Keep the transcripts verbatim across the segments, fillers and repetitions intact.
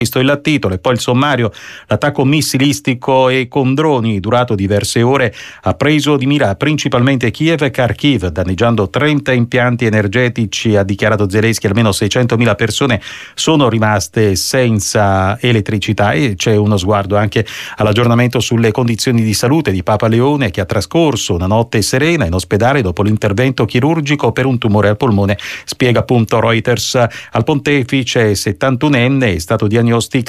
Questo è il titolo e poi il sommario. L'attacco missilistico e con droni durato diverse ore ha preso di mira principalmente Kiev e Kharkiv, danneggiando trenta impianti energetici, ha dichiarato Zelensky. Almeno seicentomila persone sono rimaste senza elettricità e c'è uno sguardo anche all'aggiornamento sulle condizioni di salute di Papa Leone, che ha trascorso una notte serena in ospedale dopo l'intervento chirurgico per un tumore al polmone, spiega appunto Reuters. Al pontefice settantunenne è stato diagnosticato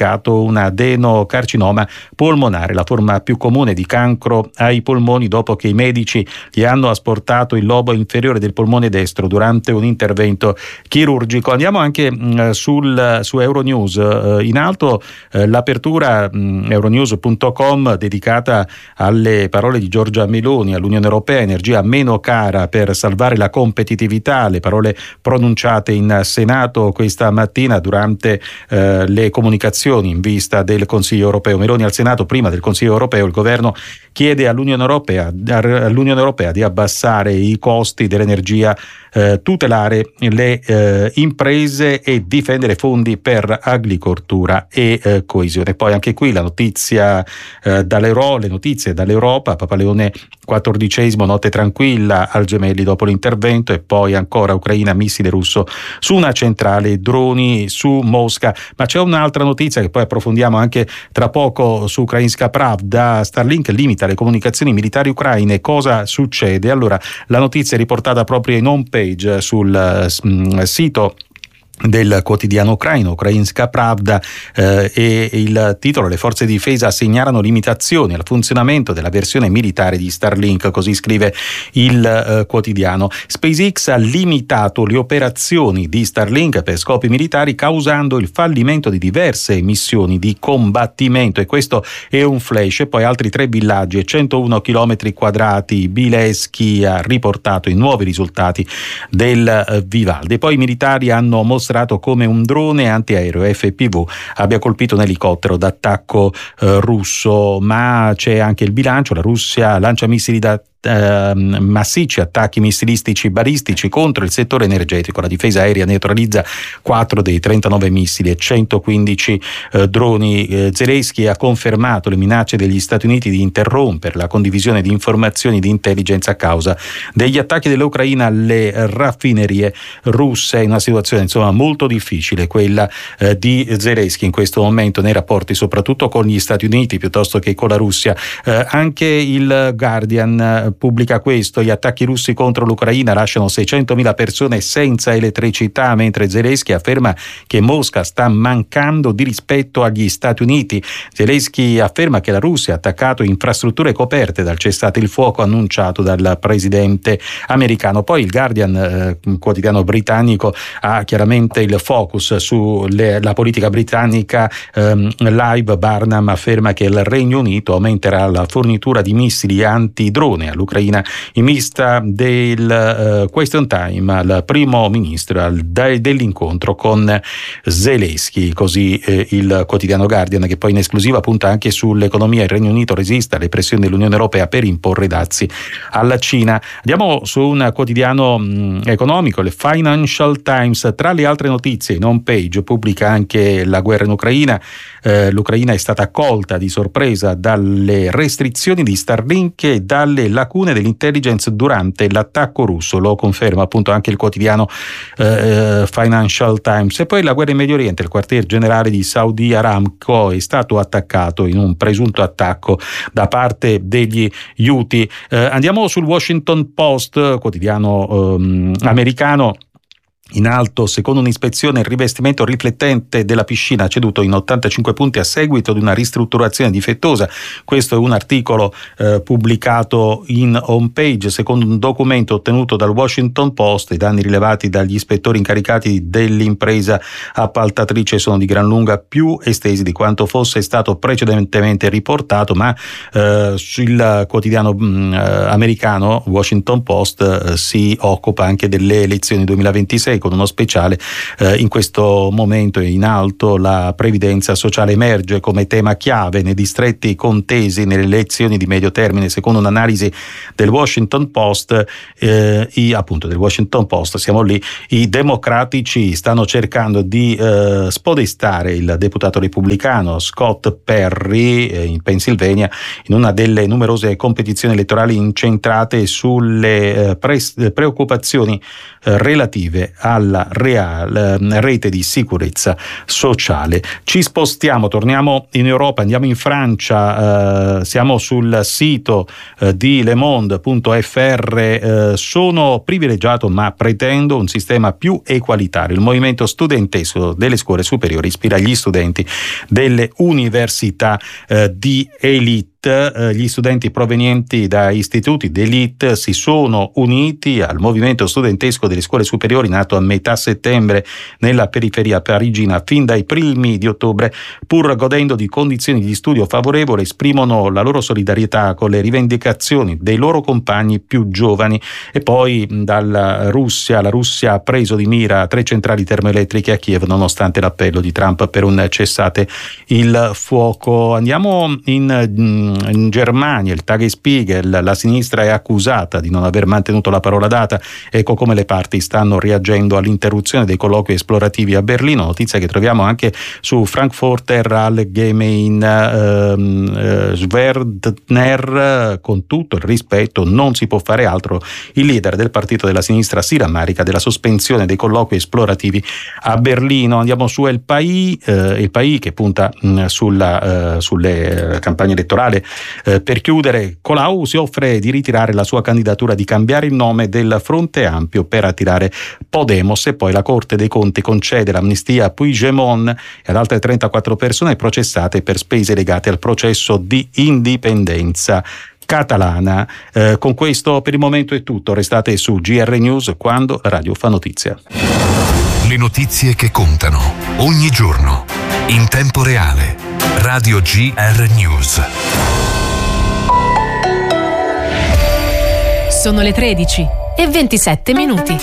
un adenocarcinoma polmonare, la forma più comune di cancro ai polmoni, dopo che i medici gli hanno asportato il lobo inferiore del polmone destro durante un intervento chirurgico. Andiamo anche mh, sul, su Euronews. Uh, in alto uh, l'apertura mh, euronews punto com dedicata alle parole di Giorgia Meloni all'Unione Europea: energia meno cara per salvare la competitività, le parole pronunciate in Senato questa mattina durante uh, le comunicazioni in vista del Consiglio europeo. Meloni al Senato: prima del Consiglio europeo il governo chiede all'Unione Europea, all'Unione Europea di abbassare i costi dell'energia, eh, tutelare le eh, imprese e difendere fondi per agricoltura e eh, coesione. Poi anche qui la notizia eh, dall'Euro, le notizie dall'Europa. Papa Leone quattordicesimo, notte tranquilla al Gemelli dopo l'intervento, e poi ancora Ucraina, missile russo su una centrale, droni su Mosca. Ma c'è un'altra notizia che poi approfondiamo anche tra poco su Ukrainska Pravda. Starlink limita le comunicazioni militari ucraine. Cosa succede? Allora, la notizia è riportata proprio in home page sul uh, sito del quotidiano ucraino Ukrainska Pravda, eh, e il titolo: le forze di difesa segnalano limitazioni al funzionamento della versione militare di Starlink, così scrive il eh, quotidiano. SpaceX ha limitato le operazioni di Starlink per scopi militari, causando il fallimento di diverse missioni di combattimento, e questo è un flash. E poi altri tre villaggi e centouno chilometri quadrati. Bileski ha riportato i nuovi risultati del eh, Vivaldi. Poi i militari hanno mostrato come un drone antiaereo F P V abbia colpito un elicottero d'attacco eh, russo, ma c'è anche il bilancio: la Russia lancia missili da Uh, massicci attacchi missilistici balistici contro il settore energetico. La difesa aerea neutralizza quattro dei trentanove missili e centoquindici uh, droni. Uh, Zelensky ha confermato le minacce degli Stati Uniti di interrompere la condivisione di informazioni di intelligence a causa degli attacchi dell'Ucraina alle raffinerie russe. È una situazione insomma molto difficile quella uh, di Zelensky in questo momento nei rapporti soprattutto con gli Stati Uniti piuttosto che con la Russia. Uh, anche il Guardian uh, pubblica questo: gli attacchi russi contro l'Ucraina lasciano seicentomila persone senza elettricità, mentre Zelensky afferma che Mosca sta mancando di rispetto agli Stati Uniti. Zelensky afferma che la Russia ha attaccato infrastrutture coperte dal cessate il fuoco annunciato dal presidente americano. Poi il Guardian, eh, quotidiano britannico, ha chiaramente il focus sulla politica britannica. ehm, Live Barnum afferma che il Regno Unito aumenterà la fornitura di missili antidrone all'Ucraina in vista del uh, question time al primo ministro al, da, dell'incontro con Zelensky. Così eh, il quotidiano Guardian, che poi in esclusiva punta anche sull'economia. Il Regno Unito resiste alle pressioni dell'Unione Europea per imporre dazi alla Cina. Andiamo su un quotidiano mh, economico, il Financial Times. Tra le altre notizie in home page pubblica anche la guerra in Ucraina. Eh, L'Ucraina è stata colta di sorpresa dalle restrizioni di Starlink e dalle lacune dell'intelligence durante l'attacco russo, lo conferma appunto anche il quotidiano eh, Financial Times. E poi la guerra in Medio Oriente: il quartier generale di Saudi Aramco è stato attaccato in un presunto attacco da parte degli Houthi. Eh, andiamo sul Washington Post, quotidiano ehm, americano. In alto, secondo un'ispezione, il rivestimento riflettente della piscina ha ceduto in ottantacinque punti a seguito di una ristrutturazione difettosa. Questo è un articolo eh, pubblicato in home page. Secondo un documento ottenuto dal Washington Post, i danni rilevati dagli ispettori incaricati dell'impresa appaltatrice sono di gran lunga più estesi di quanto fosse stato precedentemente riportato, ma eh, sul quotidiano mh, americano Washington Post eh, si occupa anche delle elezioni duemilaventisei. con uno speciale. Eh, in questo momento è in alto la previdenza sociale, emerge come tema chiave nei distretti contesi nelle elezioni di medio termine. Secondo un'analisi del Washington Post, eh, i, appunto del Washington Post, siamo lì, i democratici stanno cercando di eh, spodestare il deputato repubblicano Scott Perry eh, in Pennsylvania in una delle numerose competizioni elettorali incentrate sulle eh, pre- preoccupazioni eh, relative alla reale eh, rete di sicurezza sociale. Ci spostiamo, torniamo in Europa, andiamo in Francia, eh, siamo sul sito eh, di Le Monde punto F R. eh, sono privilegiato ma pretendo un sistema più equalitario. Il movimento studentesco delle scuole superiori ispira gli studenti delle università eh, di elite. Gli studenti provenienti da istituti d'élite si sono uniti al movimento studentesco delle scuole superiori, nato a metà settembre nella periferia parigina fin dai primi di ottobre. Pur godendo di condizioni di studio favorevoli, esprimono la loro solidarietà con le rivendicazioni dei loro compagni più giovani. E poi dalla Russia, la Russia ha preso di mira tre centrali termoelettriche a Kiev nonostante l'appello di Trump per un cessate il fuoco. Andiamo in In Germania, il Tagesspiegel, la sinistra è accusata di non aver mantenuto la parola data. Ecco come le parti stanno reagendo all'interruzione dei colloqui esplorativi a Berlino, notizia che troviamo anche su Frankfurter Allgemeine eh, Schwerdner. Con tutto il rispetto, non si può fare altro. Il leader del partito della sinistra si rammarica della sospensione dei colloqui esplorativi a Berlino. Andiamo su El País, eh, il País che punta mh, sulla, eh, sulle campagne elettorali. Eh, per chiudere, Colau si offre di ritirare la sua candidatura, di cambiare il nome del Fronte Ampio per attirare Podemos. E poi la Corte dei Conti concede l'amnistia a Puigdemont e ad altre trentaquattro persone processate per spese legate al processo di indipendenza catalana. Eh, con questo per il momento è tutto. Restate su G R News, quando la radio fa notizia. Le notizie che contano ogni giorno in tempo reale. Radio G R News. Sono le tredici e ventisette minuti.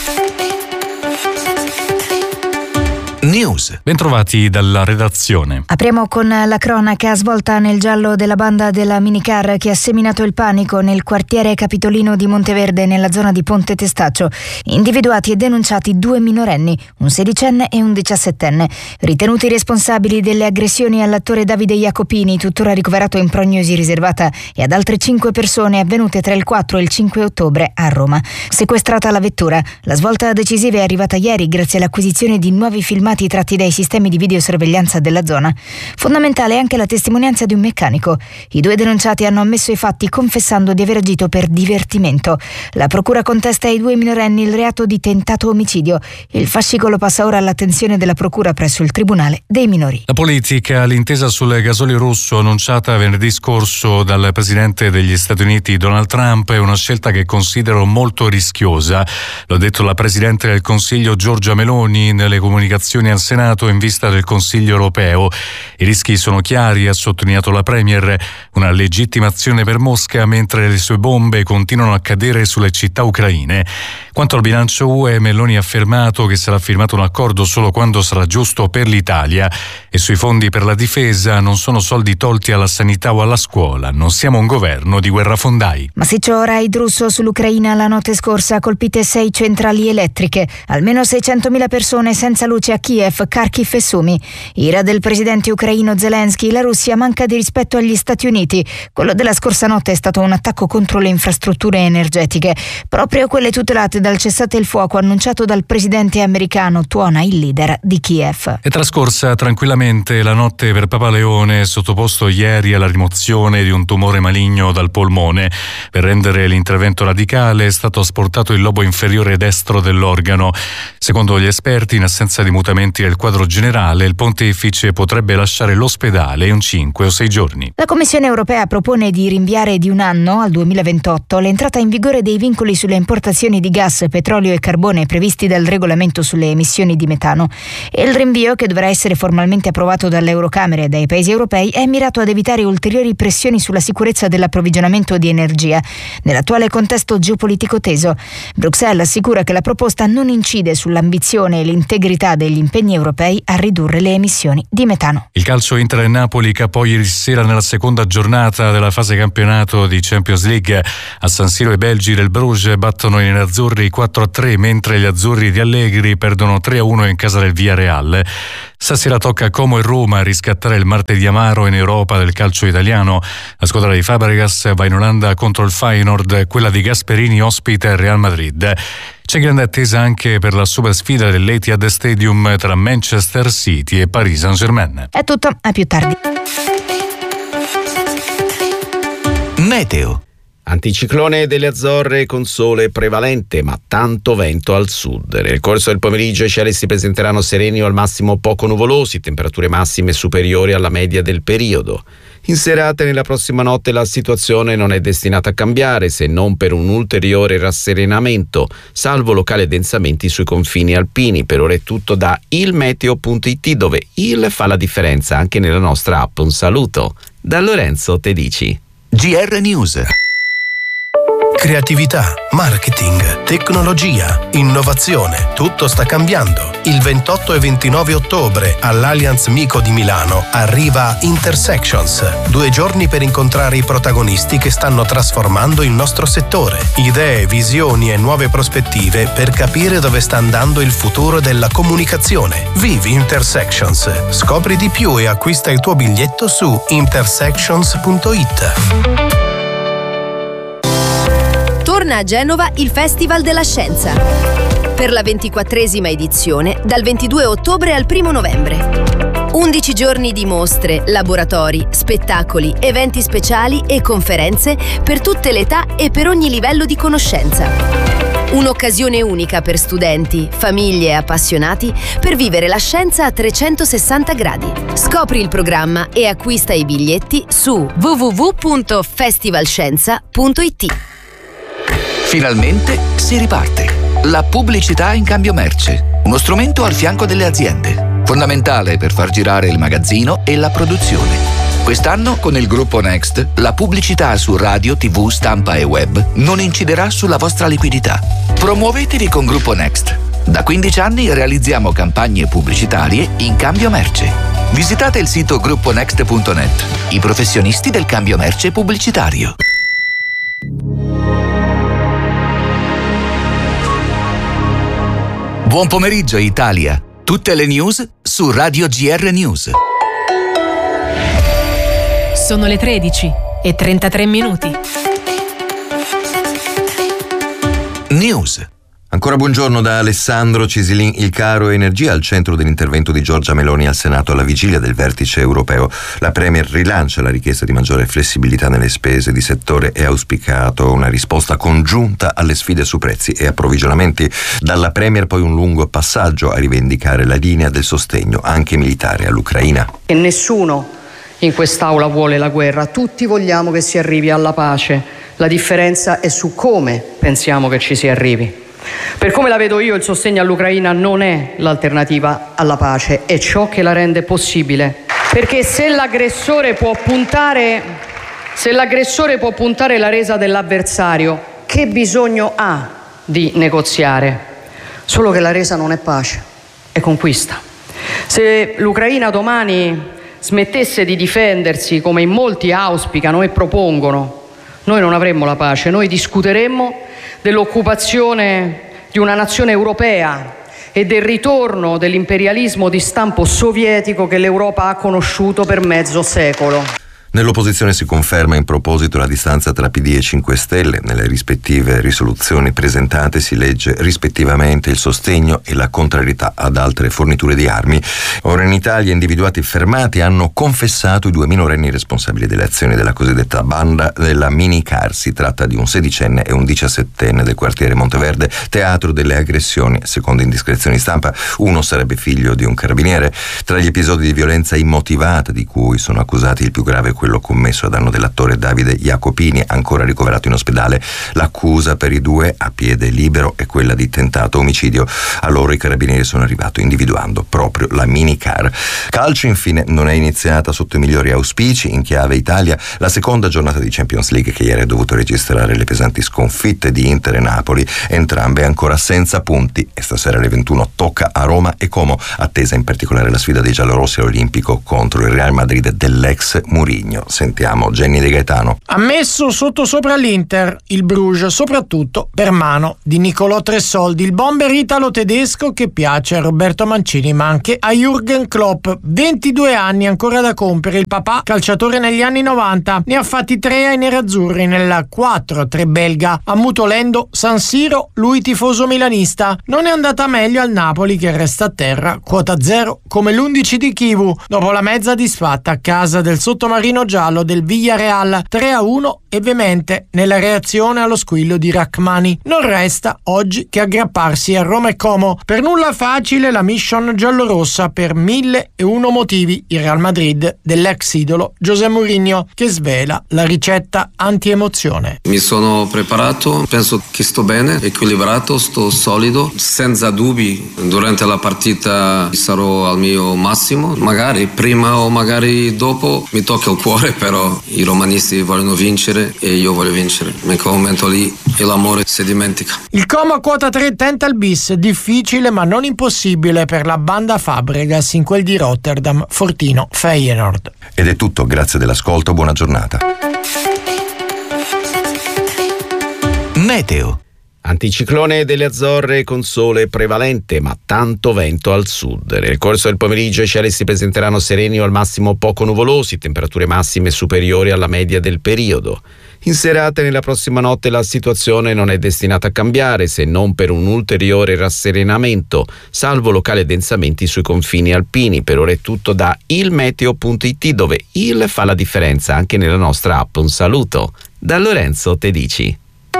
News. Bentrovati dalla redazione. Apriamo con la cronaca svolta nel giallo della banda della minicar che ha seminato il panico nel quartiere capitolino di Monteverde, nella zona di Ponte Testaccio. Individuati e denunciati due minorenni, un sedicenne e un diciassettenne, ritenuti responsabili delle aggressioni all'attore Davide Jacopini, tuttora ricoverato in prognosi riservata, e ad altre cinque persone avvenute tra il quattro e il cinque ottobre a Roma. Sequestrata la vettura, la svolta decisiva è arrivata ieri grazie all'acquisizione di nuovi filmati tratti dai sistemi di videosorveglianza della zona. Fondamentale è anche la testimonianza di un meccanico. I due denunciati hanno ammesso i fatti confessando di aver agito per divertimento. La procura contesta ai due minorenni il reato di tentato omicidio. Il fascicolo passa ora all'attenzione della procura presso il Tribunale dei minori. La politica, l'intesa sul gasolio russo annunciata venerdì scorso dal presidente degli Stati Uniti Donald Trump è una scelta che considero molto rischiosa. L'ha detto la presidente del Consiglio Giorgia Meloni nelle comunicazioni al Senato in vista del Consiglio europeo. I rischi sono chiari, ha sottolineato la Premier, una legittimazione per Mosca mentre le sue bombe continuano a cadere sulle città ucraine. Quanto al bilancio U E, Meloni ha affermato che sarà firmato un accordo solo quando sarà giusto per l'Italia, e sui fondi per la difesa non sono soldi tolti alla sanità o alla scuola, non siamo un governo di guerrafondai. Massiccio raid russo sull'Ucraina la notte scorsa, colpite sei centrali elettriche, almeno seicentomila persone senza luce a Kiev, Kharkiv e Sumi. Ira del presidente ucraino Zelensky, la Russia manca di rispetto agli Stati Uniti. Quello della scorsa notte è stato un attacco contro le infrastrutture energetiche, proprio quelle tutelate dal cessate il fuoco annunciato dal presidente americano, tuona il leader di Kiev. È trascorsa tranquillamente la notte per Papa Leone, sottoposto ieri alla rimozione di un tumore maligno dal polmone. Per rendere l'intervento radicale è stato asportato il lobo inferiore destro dell'organo. Secondo gli esperti, in assenza di mutamenti miglioramenti del quadro generale, il pontefice potrebbe lasciare l'ospedale in cinque o sei giorni. La Commissione europea propone di rinviare di un anno, al duemilaventotto, l'entrata in vigore dei vincoli sulle importazioni di gas, petrolio e carbone previsti dal regolamento sulle emissioni di metano. E il rinvio, che dovrà essere formalmente approvato dall'Eurocamera e dai paesi europei, è mirato ad evitare ulteriori pressioni sulla sicurezza dell'approvvigionamento di energia nell'attuale contesto geopolitico teso. Bruxelles assicura che la proposta non incide sull'ambizione e l'integrità degli impegni europei a ridurre le emissioni di metano. Il calcio Inter e Napoli capò ieri sera nella seconda giornata della fase campionato di Champions League. A San Siro i belgi del Bruges battono i nerazzurri quattro a tre, mentre gli azzurri di Allegri perdono tre a uno in casa del Villarreal. Stasera tocca a Como e Roma riscattare il martedì amaro in Europa del calcio italiano. La squadra di Fabregas va in Olanda contro il Feyenoord, quella di Gasperini ospita il Real Madrid. C'è grande attesa anche per la super sfida dell'Etihad Stadium tra Manchester City e Paris Saint-Germain. È tutto, a più tardi. Meteo. Anticiclone delle Azzorre con sole prevalente, ma tanto vento al sud. Nel corso del pomeriggio i cieli si presenteranno sereni o al massimo poco nuvolosi, temperature massime superiori alla media del periodo. In serata e nella prossima notte la situazione non è destinata a cambiare, se non per un ulteriore rasserenamento, salvo locali addensamenti sui confini alpini. Per ora è tutto da ilmeteo punto it, dove il fa la differenza anche nella nostra app. Un saluto da Lorenzo Tedici. G R News. Creatività, marketing, tecnologia, innovazione, tutto sta cambiando. Il ventotto e ventinove ottobre all'Allianz Mico di Milano arriva Intersections, due giorni per incontrare i protagonisti che stanno trasformando il nostro settore. Idee, visioni e nuove prospettive per capire dove sta andando il futuro della comunicazione. Vivi Intersections, scopri di più e acquista il tuo biglietto su intersections punto it. Torna a Genova il Festival della Scienza per la ventiquattresima edizione dal ventidue ottobre al primo novembre. undici giorni di mostre, laboratori, spettacoli, eventi speciali e conferenze per tutte le età e per ogni livello di conoscenza. Un'occasione unica per studenti, famiglie e appassionati per vivere la scienza a trecentosessanta gradi. Scopri il programma e acquista i biglietti su w w w punto festivalscienza punto it. Finalmente si riparte. La pubblicità in cambio merce, uno strumento al fianco delle aziende, fondamentale per far girare il magazzino e la produzione. Quest'anno con il gruppo Next la pubblicità su radio, tv, stampa e web non inciderà sulla vostra liquidità. Promuovetevi con Gruppo Next. Da quindici anni realizziamo campagne pubblicitarie in cambio merce. Visitate il sito gruppo next punto net, i professionisti del cambio merce pubblicitario. Buon pomeriggio Italia, tutte le news su Radio G R News. Sono le tredici e trentatré minuti. News. Ancora buongiorno da Alessandro Cisilin. Il caro energia al centro dell'intervento di Giorgia Meloni al Senato alla vigilia del vertice europeo. La Premier rilancia la richiesta di maggiore flessibilità nelle spese di settore e ha auspicato una risposta congiunta alle sfide su prezzi e approvvigionamenti. Dalla Premier poi un lungo passaggio a rivendicare la linea del sostegno anche militare all'Ucraina. E nessuno in quest'Aula vuole la guerra, tutti vogliamo che si arrivi alla pace. La differenza è su come pensiamo che ci si arrivi. Per come la vedo io, il sostegno all'Ucraina non è l'alternativa alla pace, è ciò che la rende possibile. Perché se l'aggressore può puntare, se l'aggressore può puntare la resa dell'avversario, che bisogno ha di negoziare? Solo che la resa non è pace, è conquista. Se l'Ucraina domani smettesse di difendersi, come in molti auspicano e propongono, noi non avremmo la pace, noi discuteremmo dell'occupazione di una nazione europea e del ritorno dell'imperialismo di stampo sovietico che l'Europa ha conosciuto per mezzo secolo. Nell'opposizione si conferma in proposito la distanza tra P D e cinque Stelle. Nelle rispettive risoluzioni presentate si legge rispettivamente il sostegno e la contrarietà ad altre forniture di armi. Ora in Italia individuati fermati hanno confessato i due minorenni responsabili delle azioni della cosiddetta banda della minicar. Si tratta di un sedicenne e un diciassettenne del quartiere Monteverde, teatro delle aggressioni. Secondo indiscrezioni stampa, uno sarebbe figlio di un carabiniere. Tra gli episodi di violenza immotivata di cui sono accusati, il più grave quello commesso a danno dell'attore Davide Jacopini, ancora ricoverato in ospedale. L'accusa per i due, a piede libero, è quella di tentato omicidio. A loro i carabinieri sono arrivati individuando proprio la minicar. Calcio infine, non è iniziata sotto i migliori auspici. In chiave Italia, la seconda giornata di Champions League, che ieri ha dovuto registrare le pesanti sconfitte di Inter e Napoli, entrambe ancora senza punti, e stasera alle ventuno tocca a Roma e Como, attesa in particolare la sfida dei giallorossi all'Olimpico contro il Real Madrid dell'ex Mourinho. Sentiamo Jenny De Gaetano. Ha messo sotto sopra l'Inter, il Bruges, soprattutto per mano di Nicolò Tressoldi, il bomber italo-tedesco che piace a Roberto Mancini ma anche a Jürgen Klopp. ventidue anni ancora da compiere, il papà, calciatore negli anni novanta, ne ha fatti tre ai nerazzurri nel quattro a tre belga, ammutolendo San Siro, lui tifoso milanista. Non è andata meglio al Napoli, che resta a terra, quota zero come l'undici di Chivu, dopo la mezza disfatta a casa del sottomarino giallo del Villarreal tre a uno e veemente nella reazione allo squillo di Rachmani. Non resta oggi che aggrapparsi a Roma e Como. Per nulla facile la mission giallorossa per mille e uno motivi. Il Real Madrid dell'ex idolo José Mourinho, che svela la ricetta anti-emozione. Mi sono preparato, penso che sto bene, equilibrato, sto solido, senza dubbi. Durante la partita sarò al mio massimo, magari prima o magari dopo mi tocca il cuore, però i romanisti vogliono vincere e io voglio vincere. In quel momento lì l'amore si dimentica. Il Como a quota tre tenta il bis, difficile ma non impossibile per la banda Fabregas in quel di Rotterdam, Fortino Feyenoord. Ed è tutto, grazie dell'ascolto, buona giornata. Meteo. Anticiclone delle Azzorre con sole prevalente ma tanto vento al sud. Nel corso del pomeriggio i cieli si presenteranno sereni o al massimo poco nuvolosi, temperature massime superiori alla media del periodo. In serata e nella prossima notte la situazione non è destinata a cambiare, se non per un ulteriore rasserenamento, salvo locali addensamenti sui confini alpini. Per ora è tutto da ilmeteo punto it, dove il fa la differenza anche nella nostra app. Un saluto da Lorenzo Tedici.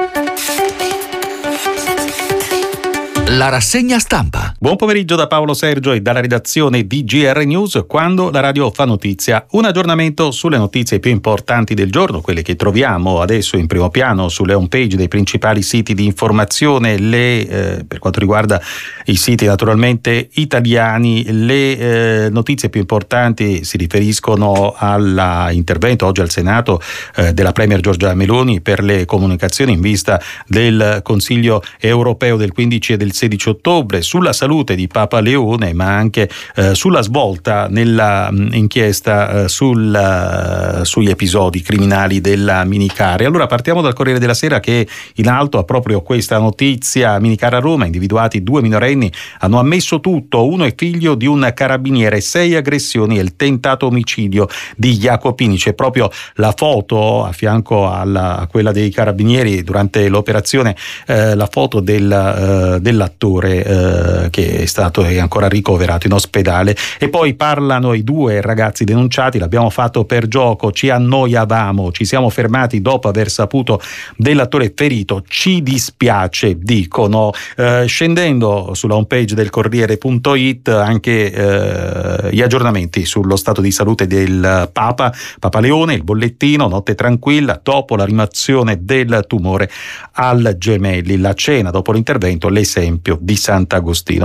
La rassegna stampa. Buon pomeriggio da Paolo Sergio e dalla redazione di G R News, quando la radio fa notizia. Un aggiornamento sulle notizie più importanti del giorno, quelle che troviamo adesso in primo piano sulle homepage dei principali siti di informazione. Le, eh, per quanto riguarda i siti naturalmente italiani, le eh, notizie più importanti si riferiscono all'intervento oggi al Senato eh, della Premier Giorgia Meloni per le comunicazioni in vista del Consiglio europeo del quindici e del sedici ottobre, sulla salute di Papa Leone, ma anche eh, sulla svolta nella mh, inchiesta eh, sul, uh, sugli episodi criminali della minicar. E allora partiamo dal Corriere della Sera, che in alto ha proprio questa notizia: minicar a Roma, individuati due minorenni, hanno ammesso tutto, uno è figlio di un carabiniere, sei aggressioni e il tentato omicidio di Jacopini. C'è proprio la foto a fianco alla, a quella dei carabinieri durante l'operazione, eh, la foto del, uh, della attore eh, che è stato è ancora ricoverato in ospedale. E poi parlano i due ragazzi denunciati: l'abbiamo fatto per gioco, ci annoiavamo, ci siamo fermati dopo aver saputo dell'attore ferito, ci dispiace, dicono. Eh, scendendo sulla homepage del Corriere punto it anche eh, gli aggiornamenti sullo stato di salute del Papa, Papa Leone, il bollettino: notte tranquilla dopo la rimozione del tumore al gemelli, la cena dopo l'intervento, l'esempio di Sant'Agostino,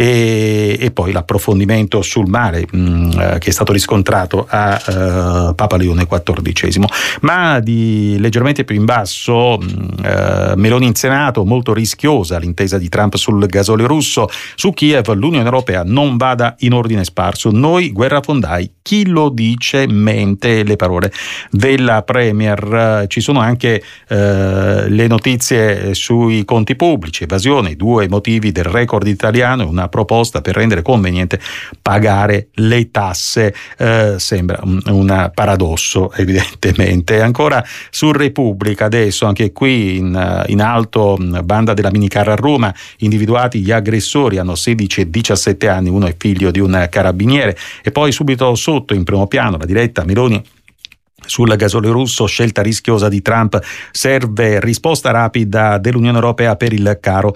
e, e poi l'approfondimento sul mare mh, che è stato riscontrato a uh, Papa Leone quattordicesimo. Ma di leggermente più in basso, mh, uh, Meloni in Senato, molto rischiosa l'intesa di Trump sul gasolio russo. Su Kiev l'Unione Europea non vada in ordine sparso, noi guerrafondai, chi lo dice mente, le parole della Premier. Ci sono anche uh, le notizie sui conti pubblici, evasione, due motivi motivi del record italiano e una proposta per rendere conveniente pagare le tasse. Eh, sembra un, un paradosso, evidentemente. Ancora su Repubblica adesso, anche qui in, in alto, banda della minicar a Roma, individuati gli aggressori, hanno sedici e diciassette anni, uno è figlio di un carabiniere. E poi subito sotto, in primo piano, la diretta Meloni sul gasolio russo, scelta rischiosa di Trump, serve risposta rapida dell'Unione Europea per il caro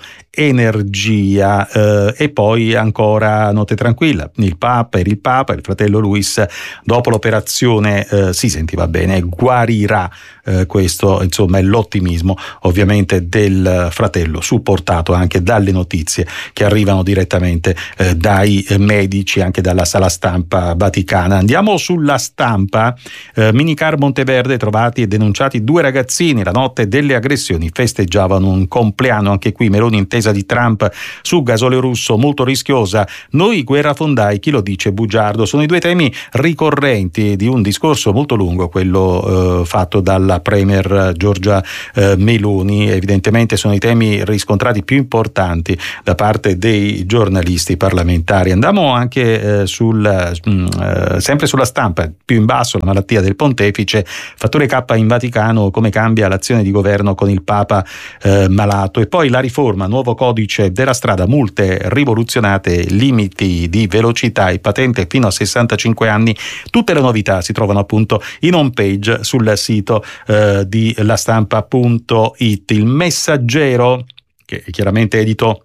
energia. Eh, e poi ancora notte tranquilla, il Papa, per il Papa, il fratello Luis dopo l'operazione eh, si sentiva bene, guarirà. Eh, questo insomma è l'ottimismo ovviamente del fratello, supportato anche dalle notizie che arrivano direttamente eh, dai medici, anche dalla sala stampa vaticana. Andiamo sulla Stampa. eh, Minicar Monteverde, trovati e denunciati due ragazzini, la notte delle aggressioni festeggiavano un compleanno. Anche qui Meloni, intesa di Trump su gasolio russo molto rischiosa, noi guerrafondai, chi lo dice bugiardo. Sono i due temi ricorrenti di un discorso molto lungo, quello eh, fatto dalla Premier Giorgia eh, Meloni. Evidentemente sono i temi riscontrati più importanti da parte dei giornalisti parlamentari. Andiamo anche eh, sul mh, eh, sempre sulla Stampa, più in basso, la malattia del pontefice, fattore K in Vaticano, come cambia l'azione di governo con il Papa eh, malato. E poi la riforma, nuovo codice della strada, multe rivoluzionate, limiti di velocità e patente fino a sessantacinque anni. Tutte le novità si trovano appunto in home page sul sito eh, di lastampa punto it. Il Messaggero, che è chiaramente edito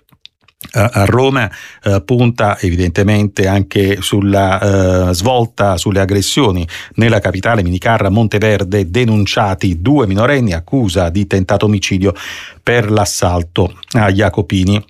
a Roma, eh, punta evidentemente anche sulla eh, svolta sulle aggressioni nella capitale. Minicar Monteverde, denunciati due minorenni, accusa di tentato omicidio per l'assalto a Jacopini.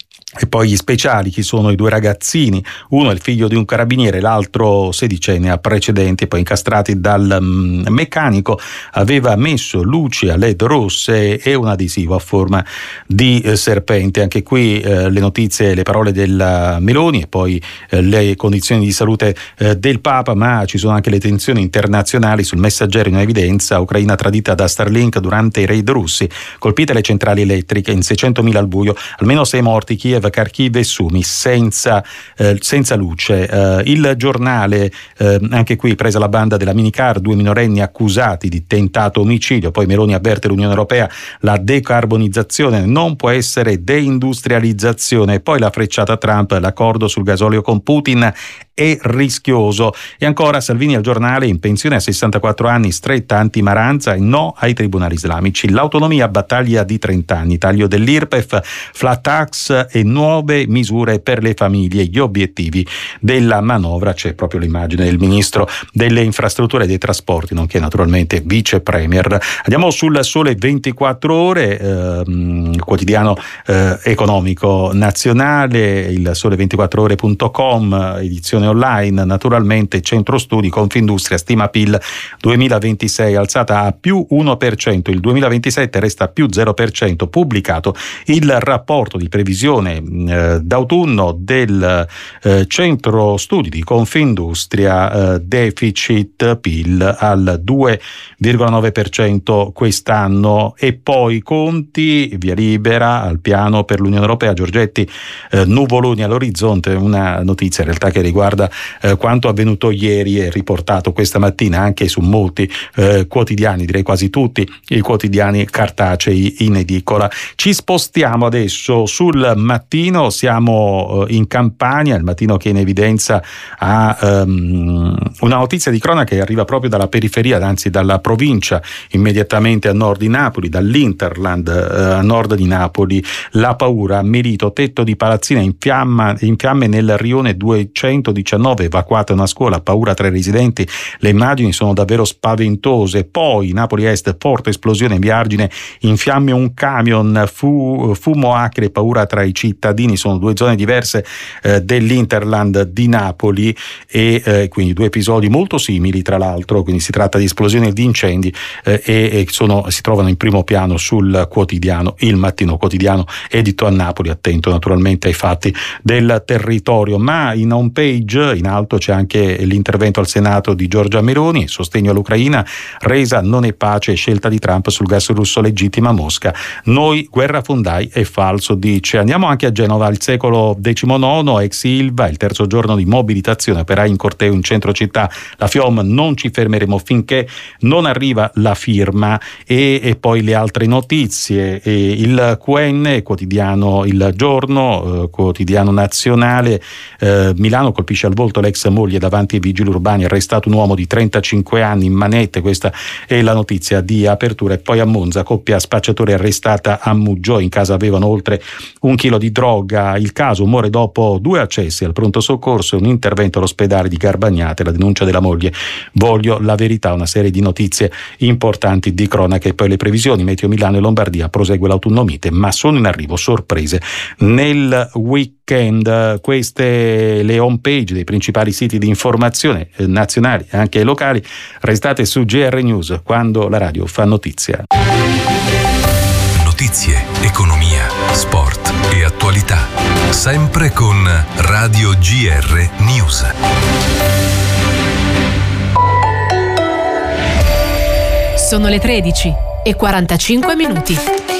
E poi gli speciali, chi sono i due ragazzini, uno è il figlio di un carabiniere, l'altro sedicenne, ha precedenti, poi incastrati dal um, meccanico, aveva messo luci a led rosse e un adesivo a forma di eh, serpente. Anche qui eh, le notizie, le parole della Meloni e poi eh, le condizioni di salute eh, del Papa, ma ci sono anche le tensioni internazionali. Sul Messaggero in evidenza, Ucraina tradita da Starlink durante i raid russi, colpite le centrali elettriche, in seicentomila al buio, almeno sei morti, Kiev, Kharkiv e Sumi senza, eh, senza luce. Eh, il Giornale, eh, anche qui presa la banda della minicar, due minorenni accusati di tentato omicidio. Poi Meloni avverte l'Unione Europea, la decarbonizzazione non può essere deindustrializzazione. E poi la frecciata Trump, l'accordo sul gasolio con Putin è rischioso. E ancora Salvini al Giornale, in pensione a sessantaquattro anni, stretta anti-Maranza e no ai tribunali islamici. L'autonomia, battaglia di trenta anni, taglio dell'I R P E F, flat tax e nuove misure per le famiglie, gli obiettivi della manovra. C'è proprio l'immagine del ministro delle infrastrutture e dei trasporti, nonché naturalmente vice premier. Andiamo sul Sole ventiquattro Ore, ehm, quotidiano eh, economico nazionale, il sole ventiquattro ore punto com, edizione online, naturalmente centro studi, Confindustria stima P I L duemilaventisei alzata a più uno per cento, il duemilaventisette resta a più zero per cento, pubblicato il rapporto di previsione eh, d'autunno del eh, centro studi di Confindustria, eh, deficit P I L al due virgola nove per cento quest'anno. E poi conti, via libera al piano per l'Unione Europea, Giorgetti, eh, nuvoloni all'orizzonte, una notizia in realtà che riguarda eh, quanto avvenuto ieri e riportato questa mattina anche su molti eh, quotidiani, direi quasi tutti i quotidiani cartacei in edicola. Ci spostiamo adesso sul Mattino, siamo eh, in Campania, il Mattino che in evidenza ha um, una notizia di cronaca che arriva proprio dalla periferia, anzi dalla provincia immediatamente a nord di Napoli, dall'Interland eh, a nord di Napoli. La paura, Merito, tetto di palazzina in, fiamma, in fiamme nel rione duecentodiciannove, evacuata una scuola, paura tra i residenti, le immagini sono davvero spaventose. Poi Napoli Est, forte esplosione in via Argine, in fiamme un camion, fu, fumo acre, paura tra i cittadini. Sono due zone diverse eh, dell'Interland di Napoli e eh, quindi due episodi molto simili tra l'altro, quindi si tratta di esplosioni e di incendi eh, e, e sono, si trovano in primo piano sul quotidiano Il Mattino, quotidiano edito a Napoli, attento naturalmente ai fatti del territorio. Ma in home page homepage, in alto c'è anche l'intervento al Senato di Giorgia Meloni, sostegno all'Ucraina, resa non è pace, scelta di Trump sul gas russo legittima Mosca, noi guerrafondai è falso, dice. Andiamo anche a Genova, al secolo diciannove, ex Ilva, il terzo giorno di mobilitazione, operai in corteo in centro città, la FIOM, non ci fermeremo finché non arriva la firma. E, e poi le altre notizie, e il Q N, quotidiano Il Giorno, eh, quotidiano nazionale, eh, Milano colpisce al volto l'ex moglie davanti ai vigili urbani, arrestato un uomo di trentacinque anni in manette, questa è la notizia di apertura. E poi a Monza, coppia spacciatori arrestata a Muggio, in casa avevano oltre un chilo di droga, il caso muore dopo due accessi al pronto soccorso e un intervento all'ospedale di Garbagnate, la denuncia della moglie, voglio la verità, una serie di notizie importanti di cronache. E poi le previsioni, meteo Milano e Lombardia, prosegue l'autunno mite, ma sono in arrivo sorprese nel weekend. Queste le home page dei principali siti di informazione eh, nazionali e anche locali. Restate su G R News, quando la radio fa notizia. Notizie, economia, sport e attualità, sempre con Radio G R News. Sono le tredici e quarantacinque minuti.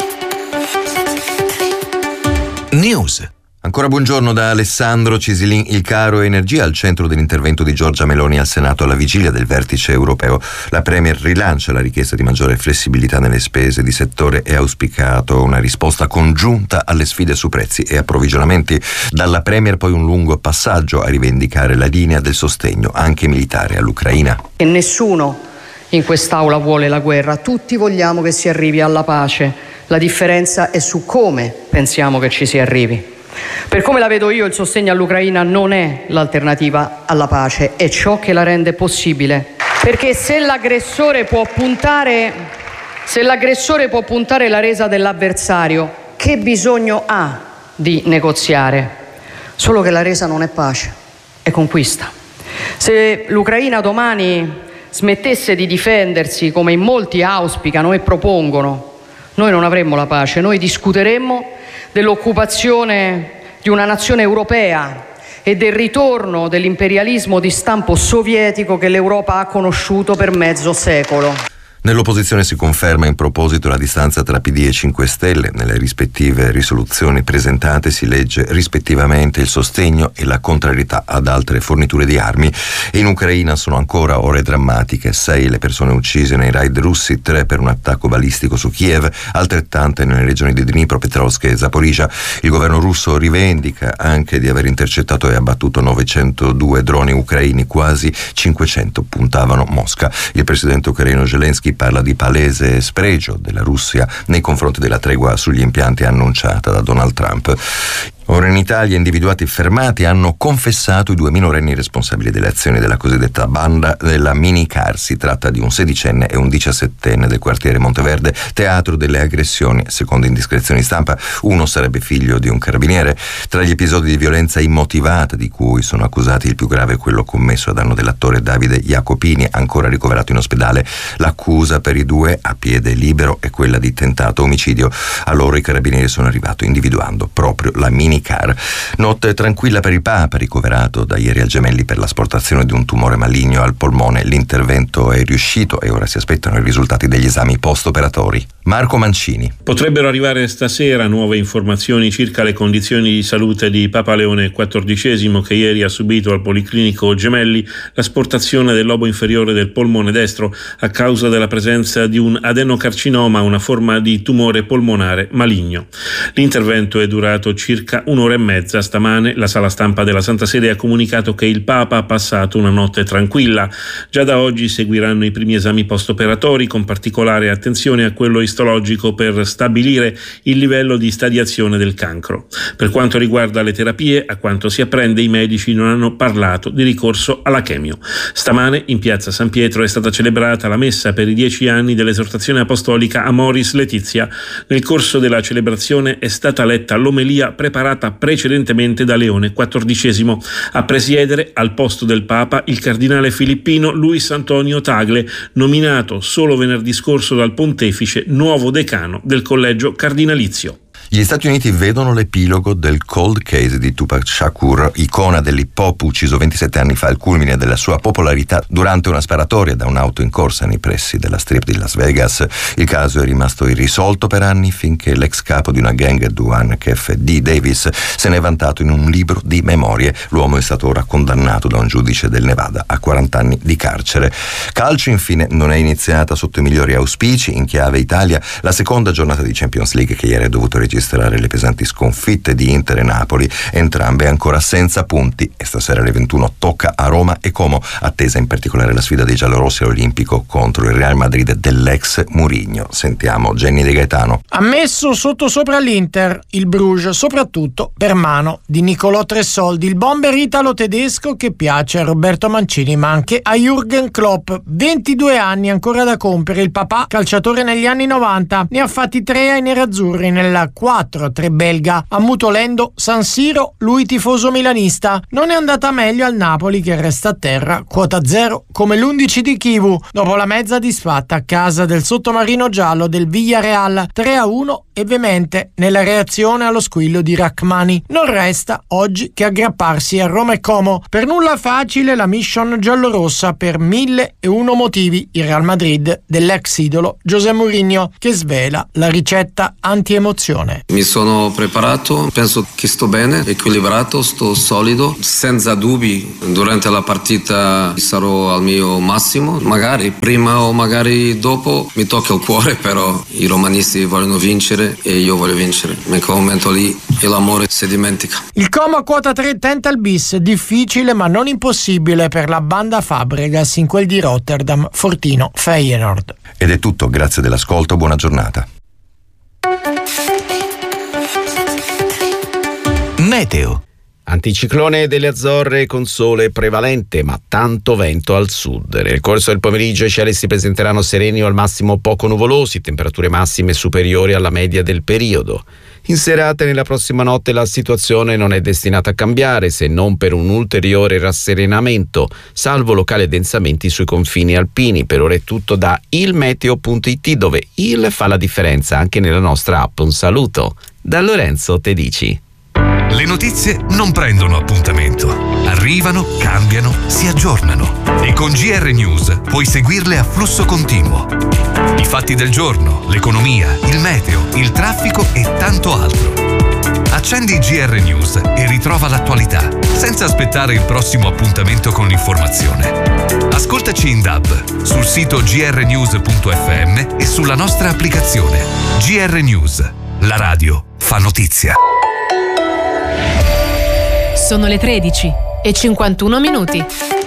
News. Ancora buongiorno da Alessandro. Cisilin, il caro energia al centro dell'intervento di Giorgia Meloni al Senato alla vigilia del vertice europeo. La Premier rilancia la richiesta di maggiore flessibilità nelle spese di settore e ha auspicato una risposta congiunta alle sfide su prezzi e approvvigionamenti. Dalla Premier poi un lungo passaggio a rivendicare la linea del sostegno anche militare all'Ucraina. E nessuno in quest'Aula vuole la guerra, tutti vogliamo che si arrivi alla pace. La differenza è su come pensiamo che ci si arrivi. Per come la vedo io, il sostegno all'Ucraina non è l'alternativa alla pace, è ciò che la rende possibile. Perché se l'aggressore può puntare, se l'aggressore può puntare la resa dell'avversario, che bisogno ha di negoziare? Solo che la resa non è pace, è conquista. Se l'Ucraina domani smettesse di difendersi, come in molti auspicano e propongono, noi non avremmo la pace, noi discuteremmo dell'occupazione di una nazione europea e del ritorno dell'imperialismo di stampo sovietico che l'Europa ha conosciuto per mezzo secolo. Nell'opposizione si conferma in proposito la distanza tra P D e cinque Stelle. Nelle rispettive risoluzioni presentate si legge rispettivamente il sostegno e la contrarietà ad altre forniture di armi. In Ucraina sono ancora ore drammatiche. Sei le persone uccise nei raid russi, tre per un attacco balistico su Kiev, altrettante nelle regioni di Dnipropetrovsk e Zaporizhzhia. Il governo russo rivendica anche di aver intercettato e abbattuto novecentodue droni ucraini, quasi cinquecento puntavano Mosca. Il presidente ucraino Zelensky parla di palese spregio della Russia nei confronti della tregua sugli impianti annunciata da Donald Trump. Ora in Italia individuati e fermati hanno confessato i due minorenni responsabili delle azioni della cosiddetta banda della minicar. Si tratta di un sedicenne e un diciassettenne del quartiere Monteverde, teatro delle aggressioni. Secondo indiscrezioni stampa, uno sarebbe figlio di un carabiniere. Tra gli episodi di violenza immotivata di cui sono accusati, il più grave è quello commesso a danno dell'attore Davide Jacopini, ancora ricoverato in ospedale. L'accusa per i due, a piede libero, è quella di tentato omicidio. A loro i carabinieri sono arrivati individuando proprio la mini Car. Notte tranquilla per il Papa, ricoverato da ieri al Gemelli per l'asportazione di un tumore maligno al polmone. L'intervento è riuscito e ora si aspettano i risultati degli esami post-operatori. Marco Mancini. Potrebbero arrivare stasera nuove informazioni circa le condizioni di salute di Papa Leone quattordicesimo, che ieri ha subito al Policlinico Gemelli l'asportazione del lobo inferiore del polmone destro a causa della presenza di un adenocarcinoma, una forma di tumore polmonare maligno. L'intervento è durato circa un'ora e mezza. Stamane la sala stampa della Santa Sede ha comunicato che il Papa ha passato una notte tranquilla. Già da oggi seguiranno i primi esami post-operatori, con particolare attenzione a quello istologico per stabilire il livello di stadiazione del cancro. Per quanto riguarda le terapie, a quanto si apprende, i medici non hanno parlato di ricorso alla chemio. Stamane in piazza San Pietro è stata celebrata la messa per i dieci anni dell'esortazione apostolica Amoris Laetitia. Nel corso della celebrazione è stata letta l'omelia preparata precedentemente da Leone quattordicesimo. A presiedere, al posto del Papa, il cardinale filippino Luis Antonio Tagle, nominato solo venerdì scorso dal pontefice nuovo decano del collegio cardinalizio. Gli Stati Uniti vedono l'epilogo del cold case di Tupac Shakur, icona dell'hip hop ucciso ventisette anni fa al culmine della sua popolarità durante una sparatoria da un'auto in corsa nei pressi della strip di Las Vegas. Il caso è rimasto irrisolto per anni finché l'ex capo di una gang, Duane Kef D. Davis, se ne è vantato in un libro di memorie. L'uomo è stato ora condannato da un giudice del Nevada a quaranta anni di carcere. Calcio, infine, non è iniziata sotto i migliori auspici. In chiave Italia, la seconda giornata di Champions League, che ieri ha dovuto registrare registrare le pesanti sconfitte di Inter e Napoli, entrambe ancora senza punti, e stasera alle ventuno tocca a Roma e Como, attesa in particolare la sfida dei giallorossi all'Olimpico contro il Real Madrid dell'ex Mourinho. Sentiamo Jenny De Gaetano. Ha messo sotto sopra l'Inter, il Bruges, soprattutto per mano di Nicolò Tressoldi, il bomber italo-tedesco che piace a Roberto Mancini ma anche a Jürgen Klopp. ventidue anni ancora da compiere, il papà, calciatore negli anni novanta, ne ha fatti tre ai nerazzurri nella quattro a tre belga, ammutolendo San Siro, lui tifoso milanista. Non è andata meglio al Napoli, che resta a terra, quota zero come l'undici di Kivu, dopo la mezza disfatta a casa del sottomarino giallo del Villarreal tre a uno e veemente nella reazione allo squillo di Rachmani. Non resta oggi che aggrapparsi a Roma e Como. Per nulla facile la mission giallorossa per mille e uno motivi. Il Real Madrid dell'ex idolo José Mourinho, che svela la ricetta anti-emozione. Mi sono preparato, penso che sto bene, equilibrato, sto solido, senza dubbi. Durante la partita sarò al mio massimo, magari prima o magari dopo mi tocca il cuore, però i romanisti vogliono vincere e io voglio vincere. In quel momento lì l'amore si dimentica. Il Como a quota tre tenta il bis, difficile ma non impossibile per la banda Fabregas in quel di Rotterdam, Fortino Feyenoord. Ed è tutto, grazie dell'ascolto, buona giornata. Meteo. Anticiclone delle Azzorre con sole prevalente ma tanto vento al sud. Nel corso del pomeriggio i cieli si presenteranno sereni o al massimo poco nuvolosi, temperature massime superiori alla media del periodo. In serata e nella prossima notte la situazione non è destinata a cambiare, se non per un ulteriore rasserenamento, salvo locali addensamenti sui confini alpini. Per ora è tutto da ilmeteo punto it, dove il fa la differenza anche nella nostra app. Un saluto da Lorenzo Tedici. Le notizie non prendono appuntamento. Arrivano, cambiano, si aggiornano. E con G R News puoi seguirle a flusso continuo. I fatti del giorno, l'economia, il meteo, il traffico e tanto altro. Accendi G R News e ritrova l'attualità, senza aspettare il prossimo appuntamento con l'informazione. Ascoltaci in D A B, sul sito g r news punto f m e sulla nostra applicazione. G R News. La radio fa notizia. Sono le tredici e cinquantuno minuti.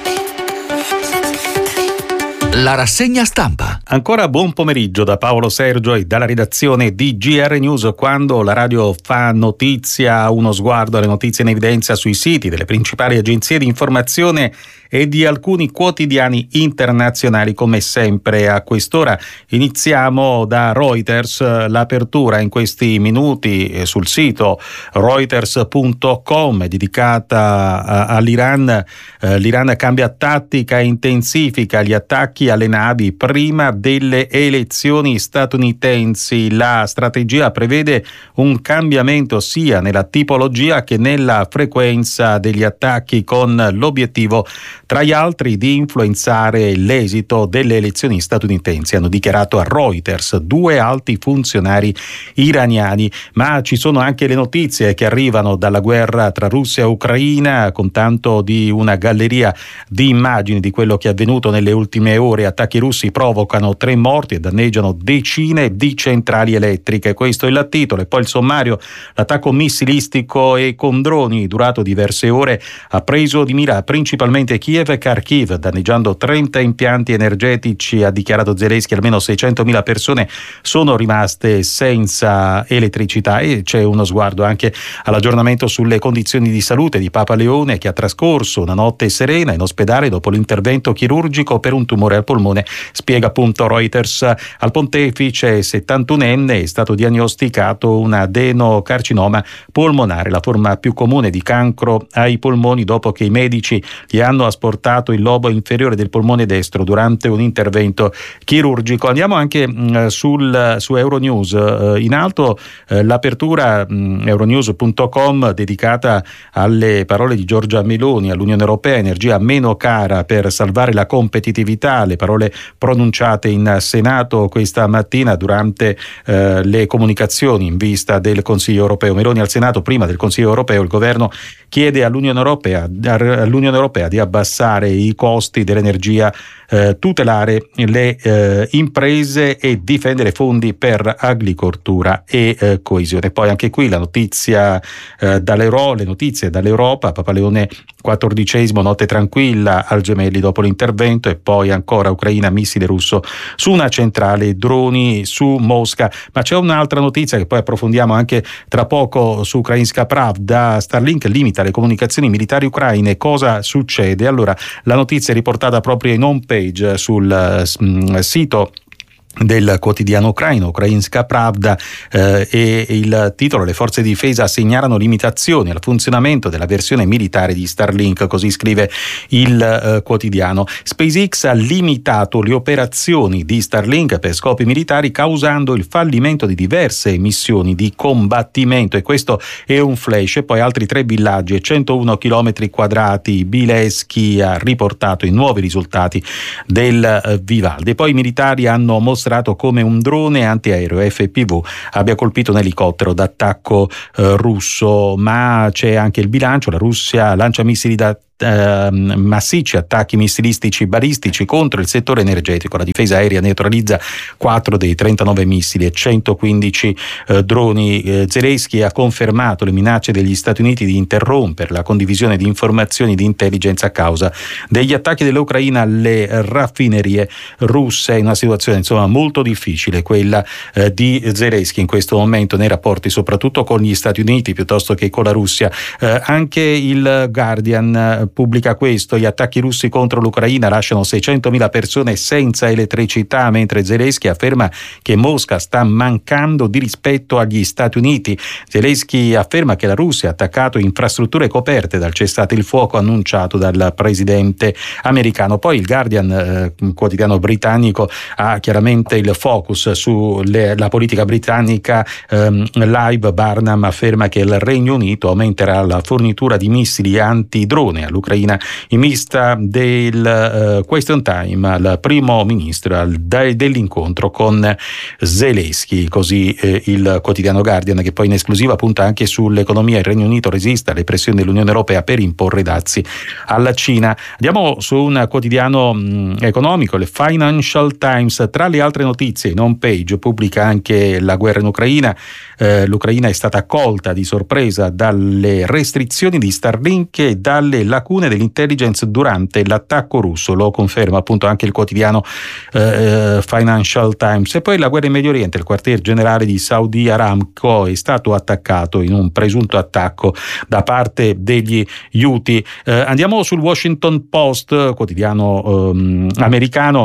La rassegna stampa. Ancora buon pomeriggio da Paolo Sergio e dalla redazione di G R News. Quando la radio fa notizia, uno sguardo alle notizie in evidenza sui siti delle principali agenzie di informazione e di alcuni quotidiani internazionali. Come sempre a quest'ora iniziamo da Reuters. L'apertura in questi minuti sul sito reuters punto com è dedicata all'Iran. L'Iran cambia tattica e intensifica gli attacchi alle navi prima delle elezioni statunitensi. La strategia prevede un cambiamento sia nella tipologia che nella frequenza degli attacchi, con l'obiettivo, tra gli altri, di influenzare l'esito delle elezioni statunitensi, hanno dichiarato a Reuters due alti funzionari iraniani. Ma ci sono anche le notizie che arrivano dalla guerra tra Russia e Ucraina, con tanto di una galleria di immagini di quello che è avvenuto nelle ultime ore. Attacchi russi provocano tre morti e danneggiano decine di centrali elettriche. Questo è il titolo. E poi il sommario: l'attacco missilistico e con droni durato diverse ore ha preso di mira principalmente Kiev e Kharkiv, danneggiando trenta impianti energetici. Ha dichiarato Zelensky, almeno seicentomila persone sono rimaste senza elettricità. E c'è uno sguardo anche all'aggiornamento sulle condizioni di salute di Papa Leone, che ha trascorso una notte serena in ospedale dopo l'intervento chirurgico per un tumore al al polmone, spiega appunto Reuters. Al pontefice settantunenne è stato diagnosticato un adenocarcinoma polmonare, la forma più comune di cancro ai polmoni, dopo che i medici gli hanno asportato il lobo inferiore del polmone destro durante un intervento chirurgico. Andiamo anche mh, sul, su Euronews. Uh, in alto uh, l'apertura mh, euronews punto com dedicata alle parole di Giorgia Meloni all'Unione Europea, energia meno cara per salvare la competitività, le parole pronunciate in Senato questa mattina durante uh, le comunicazioni in vista del Consiglio Europeo. Meloni al Senato, prima del Consiglio Europeo, il governo chiede all'Unione Europea, all'Unione Europea di abbassare i costi dell'energia, eh, tutelare le eh, imprese e difendere fondi per agricoltura e eh, coesione. Poi anche qui la notizia eh, dall'Euro, le notizie dall'Europa, Papa Leone quattordicesimo, notte tranquilla al Gemelli dopo l'intervento, e poi ancora Ucraina, missile russo su una centrale, droni su Mosca. Ma c'è un'altra notizia che poi approfondiamo anche tra poco su Ukrainska Pravda. Starlink limita le comunicazioni militari ucraine. Cosa succede? Allora, la notizia è riportata proprio in home page sul uh, sito del quotidiano ucraino Ukrainska Pravda, eh, e il titolo: le forze di difesa segnalano limitazioni al funzionamento della versione militare di Starlink, così scrive il eh, quotidiano. SpaceX ha limitato le operazioni di Starlink per scopi militari, causando il fallimento di diverse missioni di combattimento, e questo è un flash. E poi altri tre villaggi e centouno chilometri quadrati. Bileski ha riportato i nuovi risultati del eh, Vivaldi. E poi i militari hanno mostrato come un drone antiaereo F P V abbia colpito un elicottero d'attacco eh, russo, ma c'è anche il bilancio: la Russia lancia missili da Uh, massicci attacchi missilistici balistici contro il settore energetico. La difesa aerea neutralizza quattro dei trentanove missili e centoquindici uh, droni. uh, Zelensky ha confermato le minacce degli Stati Uniti di interrompere la condivisione di informazioni di intelligence a causa degli attacchi dell'Ucraina alle raffinerie russe. In una situazione insomma molto difficile quella uh, di Zelensky in questo momento nei rapporti soprattutto con gli Stati Uniti piuttosto che con la Russia. Uh, anche il Guardian pubblica questo: gli attacchi russi contro l'Ucraina lasciano seicentomila persone senza elettricità, mentre Zelensky afferma che Mosca sta mancando di rispetto agli Stati Uniti. Zelensky afferma che la Russia ha attaccato infrastrutture coperte dal cessate il fuoco annunciato dal presidente americano. Poi il Guardian, eh, quotidiano britannico, ha chiaramente il focus sulla politica britannica. ehm, Live Barnum afferma che il Regno Unito aumenterà la fornitura di missili antidrone all'Ucraina in vista del uh, question time al primo ministro al, da, dell'incontro con Zelensky. Così eh, il quotidiano Guardian, che poi in esclusiva punta anche sull'economia. Il Regno Unito resiste alle pressioni dell'Unione Europea per imporre dazi alla Cina. Andiamo su un quotidiano mh, economico, il Financial Times. Tra le altre notizie in home page pubblica anche la guerra in Ucraina. Eh, L'Ucraina è stata colta di sorpresa dalle restrizioni di Starlink e dalle lacune dell'intelligence durante l'attacco russo, lo conferma appunto anche il quotidiano eh, Financial Times. E poi la guerra in Medio Oriente: il quartier generale di Saudi Aramco è stato attaccato in un presunto attacco da parte degli Houthi. Eh, andiamo sul Washington Post, quotidiano eh, americano.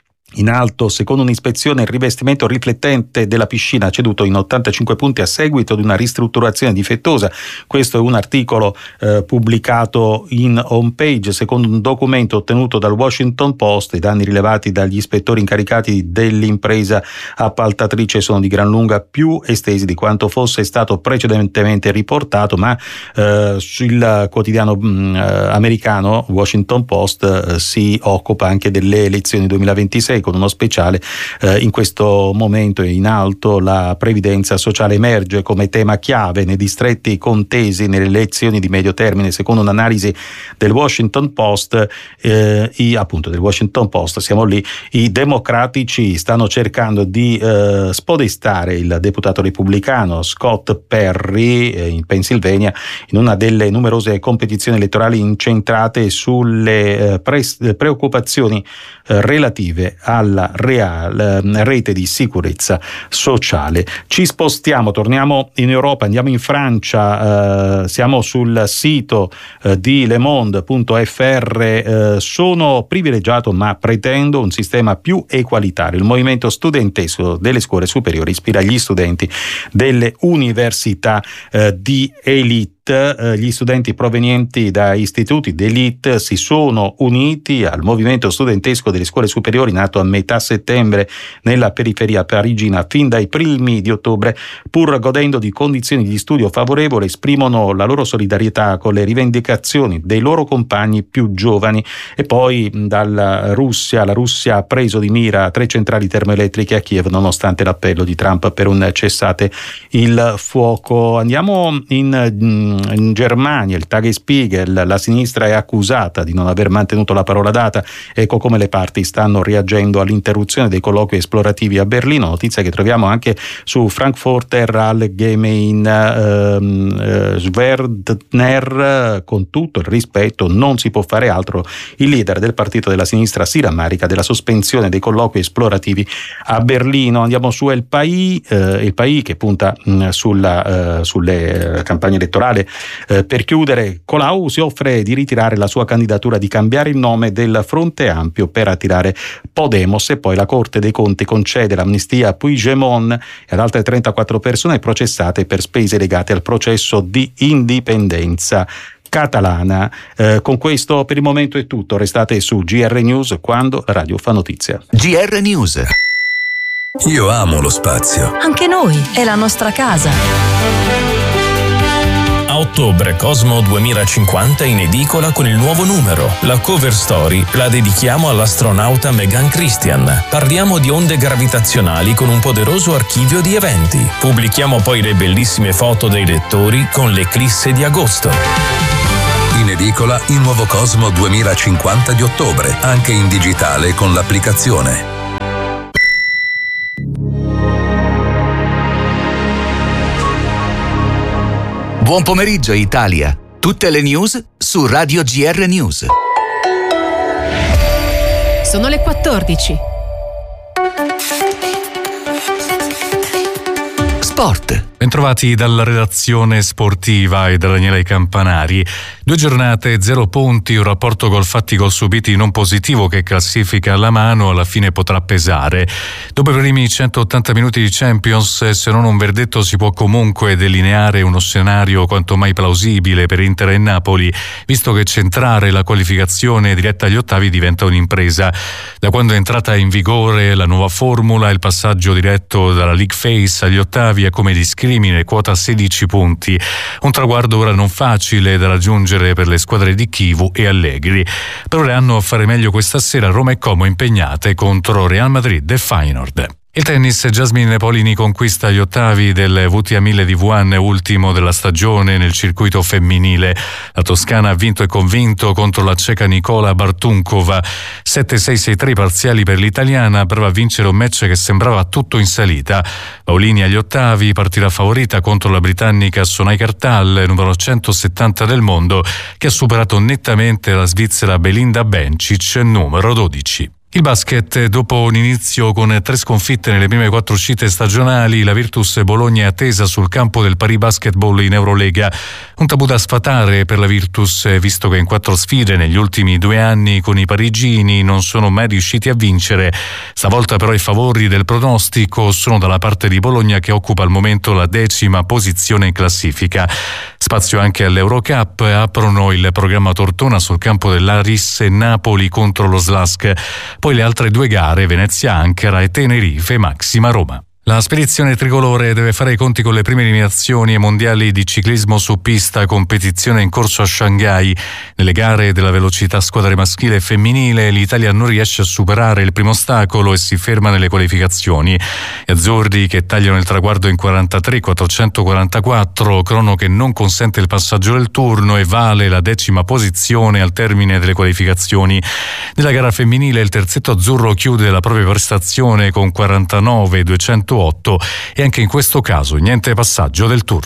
In alto, secondo un'ispezione, il rivestimento riflettente della piscina ha ceduto in ottantacinque punti a seguito di una ristrutturazione difettosa. Questo è un articolo eh, pubblicato in home page. Secondo un documento ottenuto dal Washington Post, i danni rilevati dagli ispettori incaricati dell'impresa appaltatrice sono di gran lunga più estesi di quanto fosse stato precedentemente riportato, ma eh, il quotidiano mh, americano Washington Post eh, si occupa anche delle elezioni duemilaventisei, con uno speciale. Eh, in questo momento in alto la previdenza sociale emerge come tema chiave nei distretti contesi nelle elezioni di medio termine. Secondo un'analisi del Washington Post, eh, i, appunto del Washington Post, siamo lì, i democratici stanno cercando di eh, spodestare il deputato repubblicano Scott Perry eh, in Pennsylvania in una delle numerose competizioni elettorali incentrate sulle eh, pre- preoccupazioni eh, relative alla reale, rete di sicurezza sociale. Ci spostiamo, torniamo in Europa, andiamo in Francia, eh, siamo sul sito eh, di Le Monde punto F R. Eh, sono privilegiato ma pretendo un sistema più equalitario. Il movimento studentesco delle scuole superiori ispira gli studenti delle università eh, di elite. Gli studenti provenienti da istituti d'élite si sono uniti al movimento studentesco delle scuole superiori nato a metà settembre nella periferia parigina. Fin dai primi di ottobre, pur godendo di condizioni di studio favorevoli, esprimono la loro solidarietà con le rivendicazioni dei loro compagni più giovani. E poi dalla Russia, la Russia ha preso di mira tre centrali termoelettriche a Kiev nonostante l'appello di Trump per un cessate il fuoco. Andiamo in In Germania, il Tagesspiegel, la sinistra è accusata di non aver mantenuto la parola data. Ecco come le parti stanno reagendo all'interruzione dei colloqui esplorativi a Berlino, notizia che troviamo anche su Frankfurter Allgemeine ehm, eh, Schwerdner. Con tutto il rispetto, non si può fare altro. Il leader del partito della sinistra si rammarica della sospensione dei colloqui esplorativi a Berlino. Andiamo su El País, eh, il País che punta mh, sulla, eh, sulle campagne elettorali. Eh, per chiudere, Colau si offre di ritirare la sua candidatura, di cambiare il nome del Fronte Ampio per attirare Podemos. E poi la Corte dei Conti concede l'amnistia a Puigdemont e ad altre trentaquattro persone processate per spese legate al processo di indipendenza catalana. Eh, con questo per il momento è tutto. Restate su G R News quando la radio fa notizia. G R News. Io amo lo spazio. Anche noi, è la nostra casa. A ottobre Cosmo duemilacinquanta in edicola con il nuovo numero. La cover story la dedichiamo all'astronauta Megan Christian. Parliamo di onde gravitazionali con un poderoso archivio di eventi. Pubblichiamo poi le bellissime foto dei lettori con l'eclisse di agosto. In edicola il nuovo Cosmo duemilacinquanta di ottobre, anche in digitale con l'applicazione. Buon pomeriggio Italia. Tutte le news su Radio G R News. Sono le quattordici. Sport. Bentrovati dalla redazione sportiva e da Daniele Campanari. Due giornate, zero punti, un rapporto gol fatti gol subiti non positivo che classifica alla mano alla fine potrà pesare. Dopo i primi centottanta minuti di Champions, se non un verdetto si può comunque delineare uno scenario quanto mai plausibile per Inter e Napoli, visto che centrare la qualificazione diretta agli ottavi diventa un'impresa. Da quando è entrata in vigore la nuova formula, il passaggio diretto dalla League Phase agli ottavi è come discrimine quota sedici punti, un traguardo ora non facile da raggiungere per le squadre di Chivu e Allegri. Per ora hanno a fare meglio questa sera Roma e Como impegnate contro Real Madrid e Feyenoord. Il tennis, Jasmine Paolini conquista gli ottavi del W T A mille di Wuhan, ultimo della stagione nel circuito femminile. La toscana ha vinto e convinto contro la ceca Nicola Bartunkova. sette sei sei tre parziali per l'italiana, prova a vincere un match che sembrava tutto in salita. Paolini agli ottavi partirà favorita contro la britannica Sonai Kartal, numero centosettanta del mondo, che ha superato nettamente la svizzera Belinda Bencic, numero dodici. Il basket, dopo un inizio con tre sconfitte nelle prime quattro uscite stagionali, la Virtus Bologna è attesa sul campo del Paris Basketball in Eurolega. Un tabù da sfatare per la Virtus, visto che in quattro sfide negli ultimi due anni con i parigini non sono mai riusciti a vincere. Stavolta però i favori del pronostico sono dalla parte di Bologna, che occupa al momento la decima posizione in classifica. Spazio anche all'Eurocup, aprono il programma Tortona sul campo dell'Aris e Napoli contro lo Slask. Poi le altre due gare, Venezia Ankara e Tenerife Maxima Roma. La spedizione tricolore deve fare i conti con le prime eliminazioni ai mondiali di ciclismo su pista, competizione in corso a Shanghai. Nelle gare della velocità squadre maschile e femminile l'Italia non riesce a superare il primo ostacolo e si ferma nelle qualificazioni. Gli azzurri che tagliano il traguardo in quarantatré quattrocentoquarantaquattro, crono che non consente il passaggio del turno e vale la decima posizione al termine delle qualificazioni. Nella gara femminile il terzetto azzurro chiude la propria prestazione con quarantanove duecentootto e anche in questo caso niente passaggio del turno.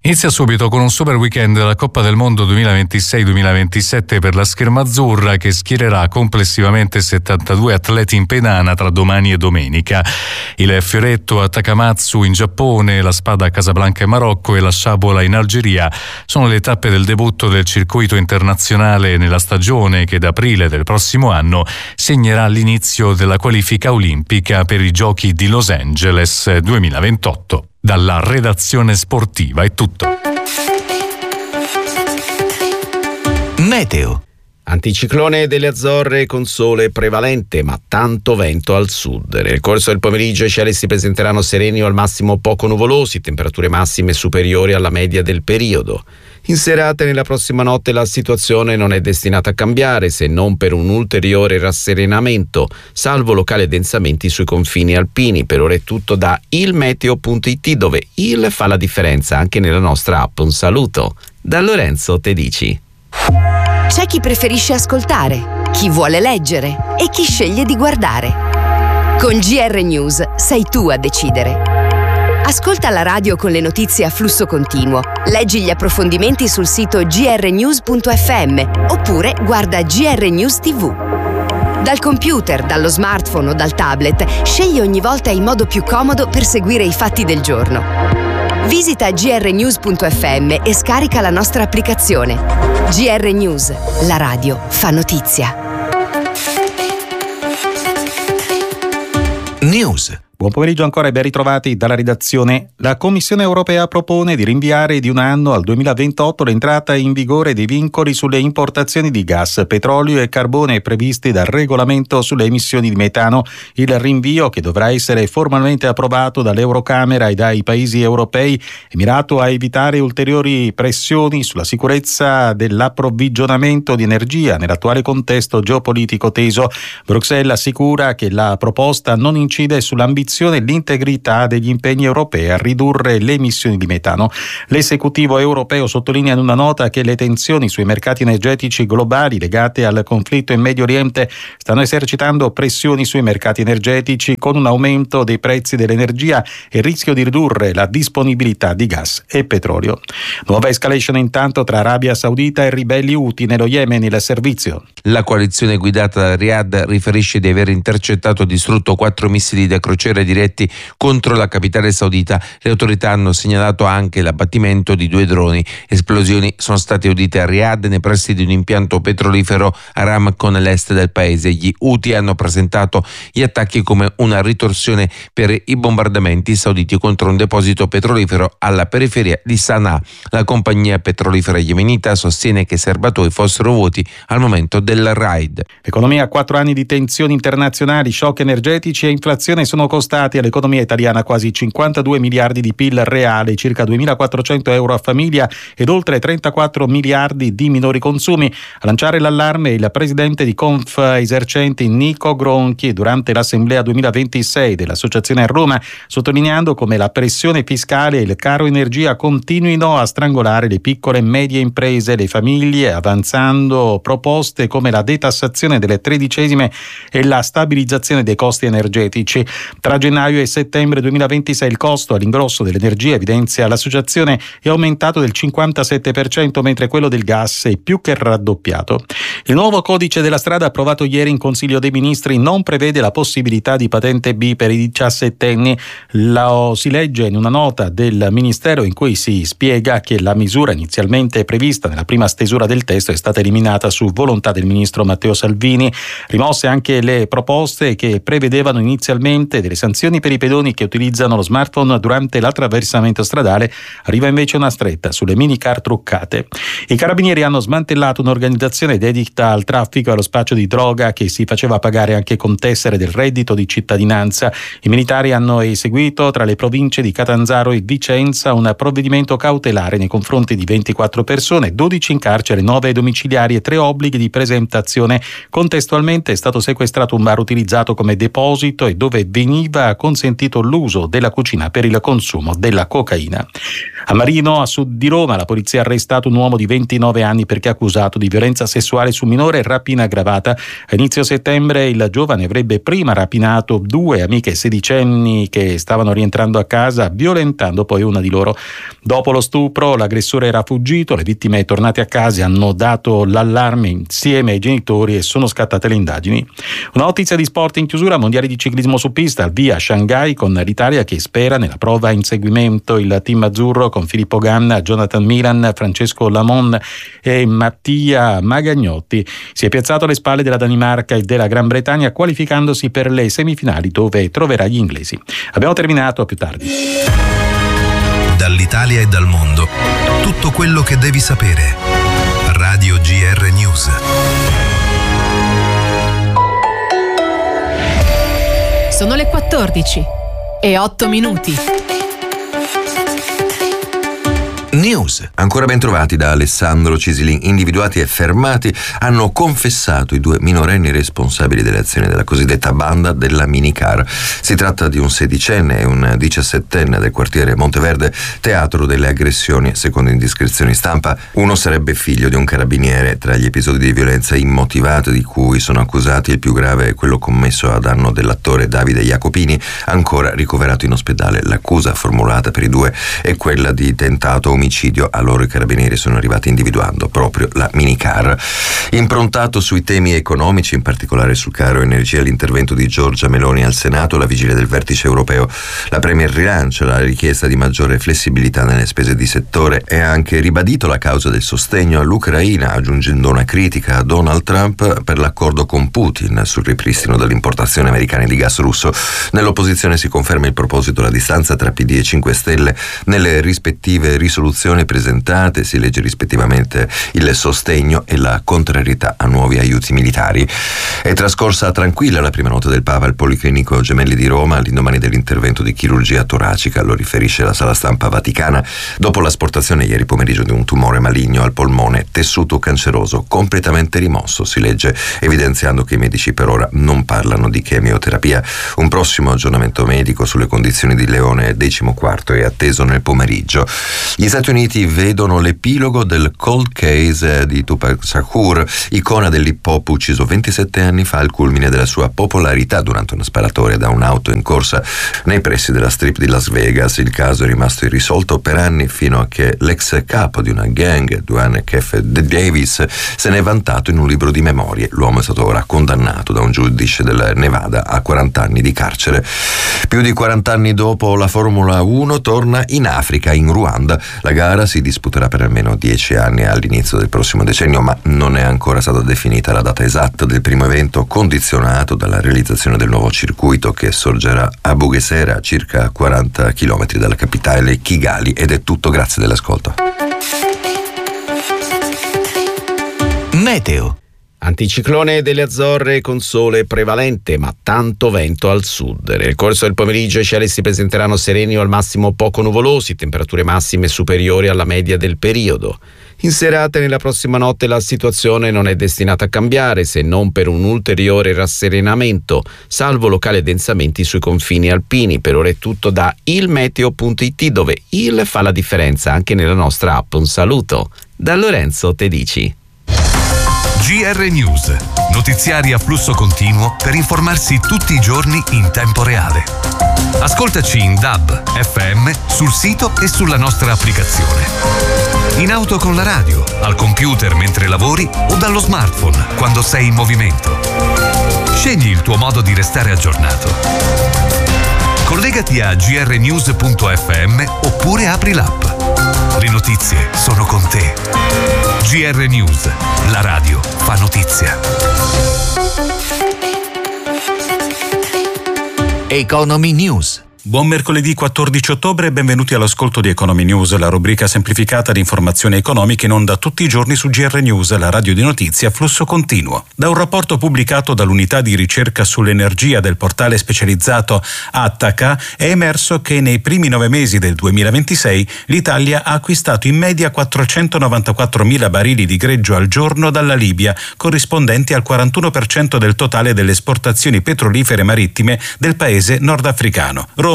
Inizia subito con un super weekend della Coppa del Mondo duemilaventisei duemilaventisette per la scherma azzurra, che schiererà complessivamente settantadue atleti in pedana tra domani e domenica. Il fioretto a Takamatsu in Giappone, la spada a Casablanca in Marocco e la sciabola in Algeria sono le tappe del debutto del circuito internazionale nella stagione che da aprile del prossimo anno segnerà l'inizio della qualifica olimpica per i Giochi di Los Angeles duemilaventotto. Dalla redazione sportiva è tutto. Meteo. Anticiclone delle Azzorre con sole prevalente, ma tanto vento al sud. Nel corso del pomeriggio i cieli si presenteranno sereni o al massimo poco nuvolosi, temperature massime superiori alla media del periodo. In serata e nella prossima notte la situazione non è destinata a cambiare, se non per un ulteriore rasserenamento, salvo locali addensamenti sui confini alpini. Per ora è tutto da ilmeteo punto it, dove il fa la differenza anche nella nostra app. Un saluto da Lorenzo Tedici. C'è chi preferisce ascoltare, chi vuole leggere e chi sceglie di guardare. Con G R News sei tu a decidere. Ascolta la radio con le notizie a flusso continuo, leggi gli approfondimenti sul sito g r news punto f m oppure guarda G R News tivù. Dal computer, dallo smartphone o dal tablet, scegli ogni volta il modo più comodo per seguire i fatti del giorno. Visita g r news punto f m e scarica la nostra applicazione. G R News, la radio fa notizia. News. Buon pomeriggio ancora e ben ritrovati dalla redazione. La Commissione europea propone di rinviare di un anno al duemilaventotto l'entrata in vigore dei vincoli sulle importazioni di gas, petrolio e carbone previsti dal regolamento sulle emissioni di metano. Il rinvio, che dovrà essere formalmente approvato dall'Eurocamera e dai paesi europei, è mirato a evitare ulteriori pressioni sulla sicurezza dell'approvvigionamento di energia nell'attuale contesto geopolitico teso. Bruxelles assicura che la proposta non incide sull'ambizione e l'integrità degli impegni europei a ridurre le emissioni di metano. L'esecutivo europeo sottolinea in una nota che le tensioni sui mercati energetici globali legate al conflitto in Medio Oriente stanno esercitando pressioni sui mercati energetici, con un aumento dei prezzi dell'energia e il rischio di ridurre la disponibilità di gas e petrolio. Nuova escalation intanto tra Arabia Saudita e ribelli Houthi nello Yemen. Il servizio. La coalizione guidata da Riyadh riferisce di aver intercettato e distrutto quattro missili da crociera diretti contro la capitale saudita. Le autorità hanno segnalato anche l'abbattimento di due droni. Esplosioni sono state udite a Riyadh, nei pressi di un impianto petrolifero Aramco nell'est del paese. Gli Houthi hanno presentato gli attacchi come una ritorsione per i bombardamenti sauditi contro un deposito petrolifero alla periferia di Sana'a. La compagnia petrolifera yemenita sostiene che i serbatoi fossero vuoti al momento del raid. L'economia a quattro anni di tensioni internazionali, shock energetici e inflazione sono costati all'economia italiana quasi cinquantadue miliardi di P I L reale, circa duemilaquattrocento euro a famiglia ed oltre trentaquattro miliardi di minori consumi. A lanciare l'allarme il presidente di Conf Esercenti Nico Gronchi durante l'assemblea duemilaventisei dell'associazione a Roma, sottolineando come la pressione fiscale e il caro energia continuino a strangolare le piccole e medie imprese, le famiglie, avanzando proposte come la detassazione delle tredicesime e la stabilizzazione dei costi energetici. Tra gennaio e settembre duemilaventisei il costo all'ingrosso dell'energia, evidenzia l'associazione, è aumentato del cinquantasette per cento, mentre quello del gas è più che raddoppiato. Il nuovo codice della strada approvato ieri in Consiglio dei Ministri non prevede la possibilità di patente B per i diciassettenni. Lo si legge in una nota del Ministero in cui si spiega che la misura inizialmente prevista nella prima stesura del testo è stata eliminata su volontà del ministro Matteo Salvini. Rimosse anche le proposte che prevedevano inizialmente delle sanzioni per i pedoni che utilizzano lo smartphone durante l'attraversamento stradale. Arriva invece una stretta sulle minicar truccate. I carabinieri hanno smantellato un'organizzazione dedita al traffico e allo spaccio di droga che si faceva pagare anche con tessere del reddito di cittadinanza. I militari hanno eseguito tra le province di Catanzaro e Vicenza un provvedimento cautelare nei confronti di ventiquattro persone, dodici in carcere, nove domiciliari e tre obblighi di presentazione. Contestualmente è stato sequestrato un bar utilizzato come deposito e dove veniva consentito l'uso della cucina per il consumo della cocaina. A Marino, a sud di Roma, la polizia ha arrestato un uomo di ventinove anni perché accusato di violenza sessuale su minore e rapina aggravata. A inizio settembre il giovane avrebbe prima rapinato due amiche sedicenni che stavano rientrando a casa, violentando poi una di loro. Dopo lo stupro l'aggressore era fuggito, le vittime tornate a casa hanno dato l'allarme insieme ai genitori e sono scattate le indagini. Una notizia di sport in chiusura: mondiali di ciclismo su pista al via a Shanghai con l'Italia che spera nella prova in seguimento. Il team azzurro con Filippo Ganna, Jonathan Milan, Francesco Lamon e Mattia Magagnotti si è piazzato alle spalle della Danimarca e della Gran Bretagna, qualificandosi per le semifinali dove troverà gli inglesi. Abbiamo terminato, a più tardi. Dall'Italia e dal mondo tutto quello che devi sapere. Radio G R News. Sono le quattordici e otto minuti. News. Ancora ben trovati da Alessandro Cisilin. Individuati e fermati hanno confessato i due minorenni responsabili delle azioni della cosiddetta banda della minicar. Si tratta di un sedicenne e un diciassettenne del quartiere Monteverde, teatro delle aggressioni. Secondo indiscrezioni stampa, uno sarebbe figlio di un carabiniere. Tra gli episodi di violenza immotivata di cui sono accusati, il più grave è quello commesso a danno dell'attore Davide Jacopini, ancora ricoverato in ospedale. L'accusa formulata per i due è quella di tentato omicidio. A loro i carabinieri sono arrivati individuando proprio la minicar. Improntato sui temi economici, in particolare sul caro energia, l'intervento di Giorgia Meloni al Senato alla vigilia del vertice europeo. La Premier rilancia la richiesta di maggiore flessibilità nelle spese di settore e ha anche ribadito la causa del sostegno all'Ucraina, aggiungendo una critica a Donald Trump per l'accordo con Putin sul ripristino dell'importazione americana di gas russo. Nell'opposizione si conferma il proposito la distanza tra P D e cinque Stelle nelle rispettive risoluzioni presentate. Si legge rispettivamente il sostegno e la contrarietà a nuovi aiuti militari. È trascorsa tranquilla la prima notte del Papa al Policlinico Gemelli di Roma all'indomani dell'intervento di chirurgia toracica, lo riferisce la sala stampa vaticana, dopo l'asportazione ieri pomeriggio di un tumore maligno al polmone, tessuto canceroso completamente rimosso, si legge, evidenziando che i medici per ora non parlano di chemioterapia. Un prossimo aggiornamento medico sulle condizioni di Leone diciquattro è atteso nel pomeriggio. Gli Stati Uniti vedono l'epilogo del cold case di Tupac Shakur, icona dell'hip hop ucciso ventisette anni fa al culmine della sua popolarità durante una sparatoria da un'auto in corsa nei pressi della strip di Las Vegas. Il caso è rimasto irrisolto per anni, fino a che l'ex capo di una gang, Duane Keffe Davis, se ne è vantato in un libro di memorie. L'uomo è stato ora condannato da un giudice del Nevada a quaranta anni di carcere. Più di quaranta anni dopo, la Formula uno torna in Africa, in Ruanda. La gara si disputerà per almeno dieci anni all'inizio del prossimo decennio, ma non è ancora stata definita la data esatta del primo evento, condizionato dalla realizzazione del nuovo circuito che sorgerà a Bugesera, circa quaranta chilometri dalla capitale Kigali. Ed è tutto, grazie dell'ascolto. Meteo. Anticiclone delle Azzorre con sole prevalente, ma tanto vento al sud. Nel corso del pomeriggio i cieli si presenteranno sereni o al massimo poco nuvolosi, temperature massime superiori alla media del periodo. In serata e nella prossima notte la situazione non è destinata a cambiare, se non per un ulteriore rasserenamento, salvo locali addensamenti sui confini alpini. Per ora è tutto da ilmeteo punto it, dove il fa la differenza anche nella nostra app. Un saluto da Lorenzo Tedici. G R News, notiziari a flusso continuo per informarsi tutti i giorni in tempo reale. Ascoltaci in D A B, F M, sul sito e sulla nostra applicazione. In auto con la radio, al computer mentre lavori o dallo smartphone quando sei in movimento. Scegli il tuo modo di restare aggiornato. Collegati a g r news punto f m oppure apri l'app. Le notizie sono con te. G R News, la radio fa notizia. Economy News. Buon mercoledì quattordici ottobre e benvenuti all'ascolto di Economy News, la rubrica semplificata di informazioni economiche in onda tutti i giorni su G R News, la radio di notizie a flusso continuo. Da un rapporto pubblicato dall'unità di ricerca sull'energia del portale specializzato Attaca è emerso che nei primi nove mesi del duemilaventisei l'Italia ha acquistato in media quattrocentonovantaquattromila barili di greggio al giorno dalla Libia, corrispondenti al quarantuno per cento del totale delle esportazioni petrolifere marittime del paese nordafricano. Roma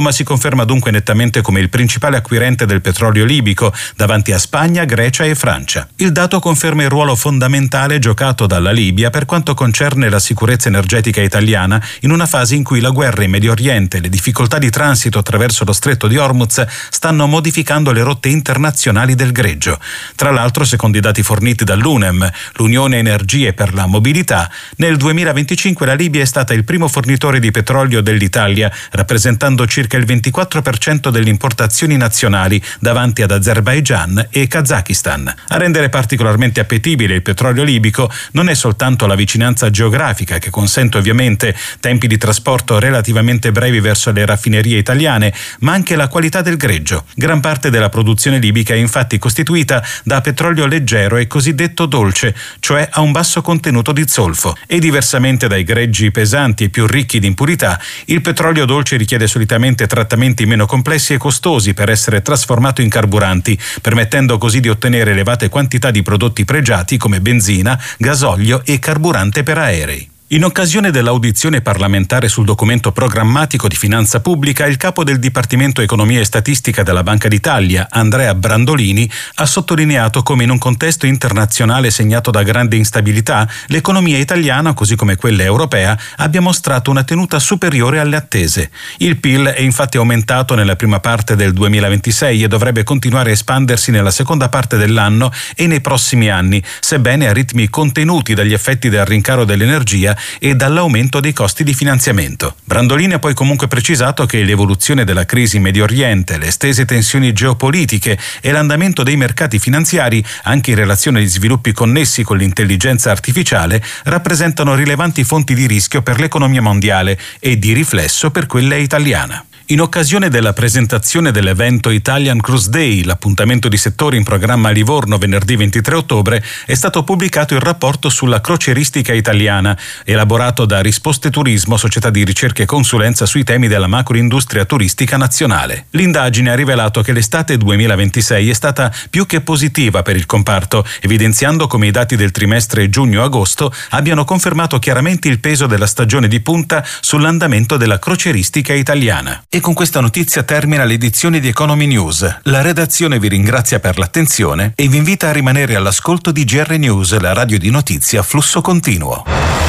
Roma si conferma dunque nettamente come il principale acquirente del petrolio libico davanti a Spagna, Grecia e Francia. Il dato conferma il ruolo fondamentale giocato dalla Libia per quanto concerne la sicurezza energetica italiana in una fase in cui la guerra in Medio Oriente e le difficoltà di transito attraverso lo stretto di Hormuz stanno modificando le rotte internazionali del greggio. Tra l'altro, secondo i dati forniti dall'U N E M, l'Unione Energie per la Mobilità, nel duemilaventicinque la Libia è stata il primo fornitore di petrolio dell'Italia, rappresentando circa il ventiquattro per cento delle importazioni nazionali davanti ad Azerbaigian e Kazakistan. A rendere particolarmente appetibile il petrolio libico non è soltanto la vicinanza geografica, che consente ovviamente tempi di trasporto relativamente brevi verso le raffinerie italiane, ma anche la qualità del greggio. Gran parte della produzione libica è infatti costituita da petrolio leggero e cosiddetto dolce, cioè a un basso contenuto di zolfo, e diversamente dai greggi pesanti e più ricchi di impurità, il petrolio dolce richiede solitamente trattamenti meno complessi e costosi per essere trasformato in carburanti, permettendo così di ottenere elevate quantità di prodotti pregiati come benzina, gasolio e carburante per aerei. In occasione dell'audizione parlamentare sul documento programmatico di finanza pubblica, il capo del Dipartimento Economia e Statistica della Banca d'Italia, Andrea Brandolini, ha sottolineato come in un contesto internazionale segnato da grande instabilità, l'economia italiana, così come quella europea, abbia mostrato una tenuta superiore alle attese. Il P I L è infatti aumentato nella prima parte del duemilaventisei e dovrebbe continuare a espandersi nella seconda parte dell'anno e nei prossimi anni, sebbene a ritmi contenuti dagli effetti del rincaro dell'energia e dall'aumento dei costi di finanziamento. Brandolini ha poi comunque precisato che l'evoluzione della crisi in Medio Oriente, le estese tensioni geopolitiche e l'andamento dei mercati finanziari, anche in relazione agli sviluppi connessi con l'intelligenza artificiale, rappresentano rilevanti fonti di rischio per l'economia mondiale e di riflesso per quella italiana. In occasione della presentazione dell'evento Italian Cruise Day, l'appuntamento di settore in programma a Livorno venerdì ventitré ottobre, è stato pubblicato il rapporto sulla crocieristica italiana, elaborato da Risposte Turismo, società di ricerca e consulenza sui temi della macroindustria turistica nazionale. L'indagine ha rivelato che l'estate duemilaventisei è stata più che positiva per il comparto, evidenziando come i dati del trimestre giugno-agosto abbiano confermato chiaramente il peso della stagione di punta sull'andamento della crocieristica italiana. E con questa notizia termina l'edizione di Economy News. La redazione vi ringrazia per l'attenzione e vi invita a rimanere all'ascolto di G R News, la radio di notizia a flusso continuo.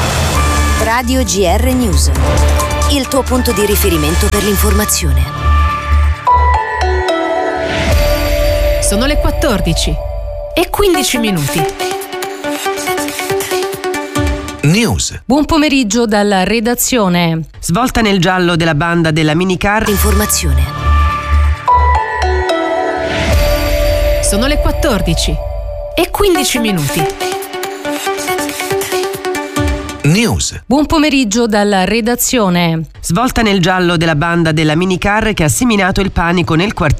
Radio G R News, il tuo punto di riferimento per l'informazione. Sono le quattordici e quindici minuti. News. Buon pomeriggio dalla redazione. Svolta nel giallo della banda della minicar. Informazione. Sono le quattordici e quindici minuti. News. Buon pomeriggio dalla redazione. Svolta nel giallo della banda della minicar che ha seminato il panico nel quartiere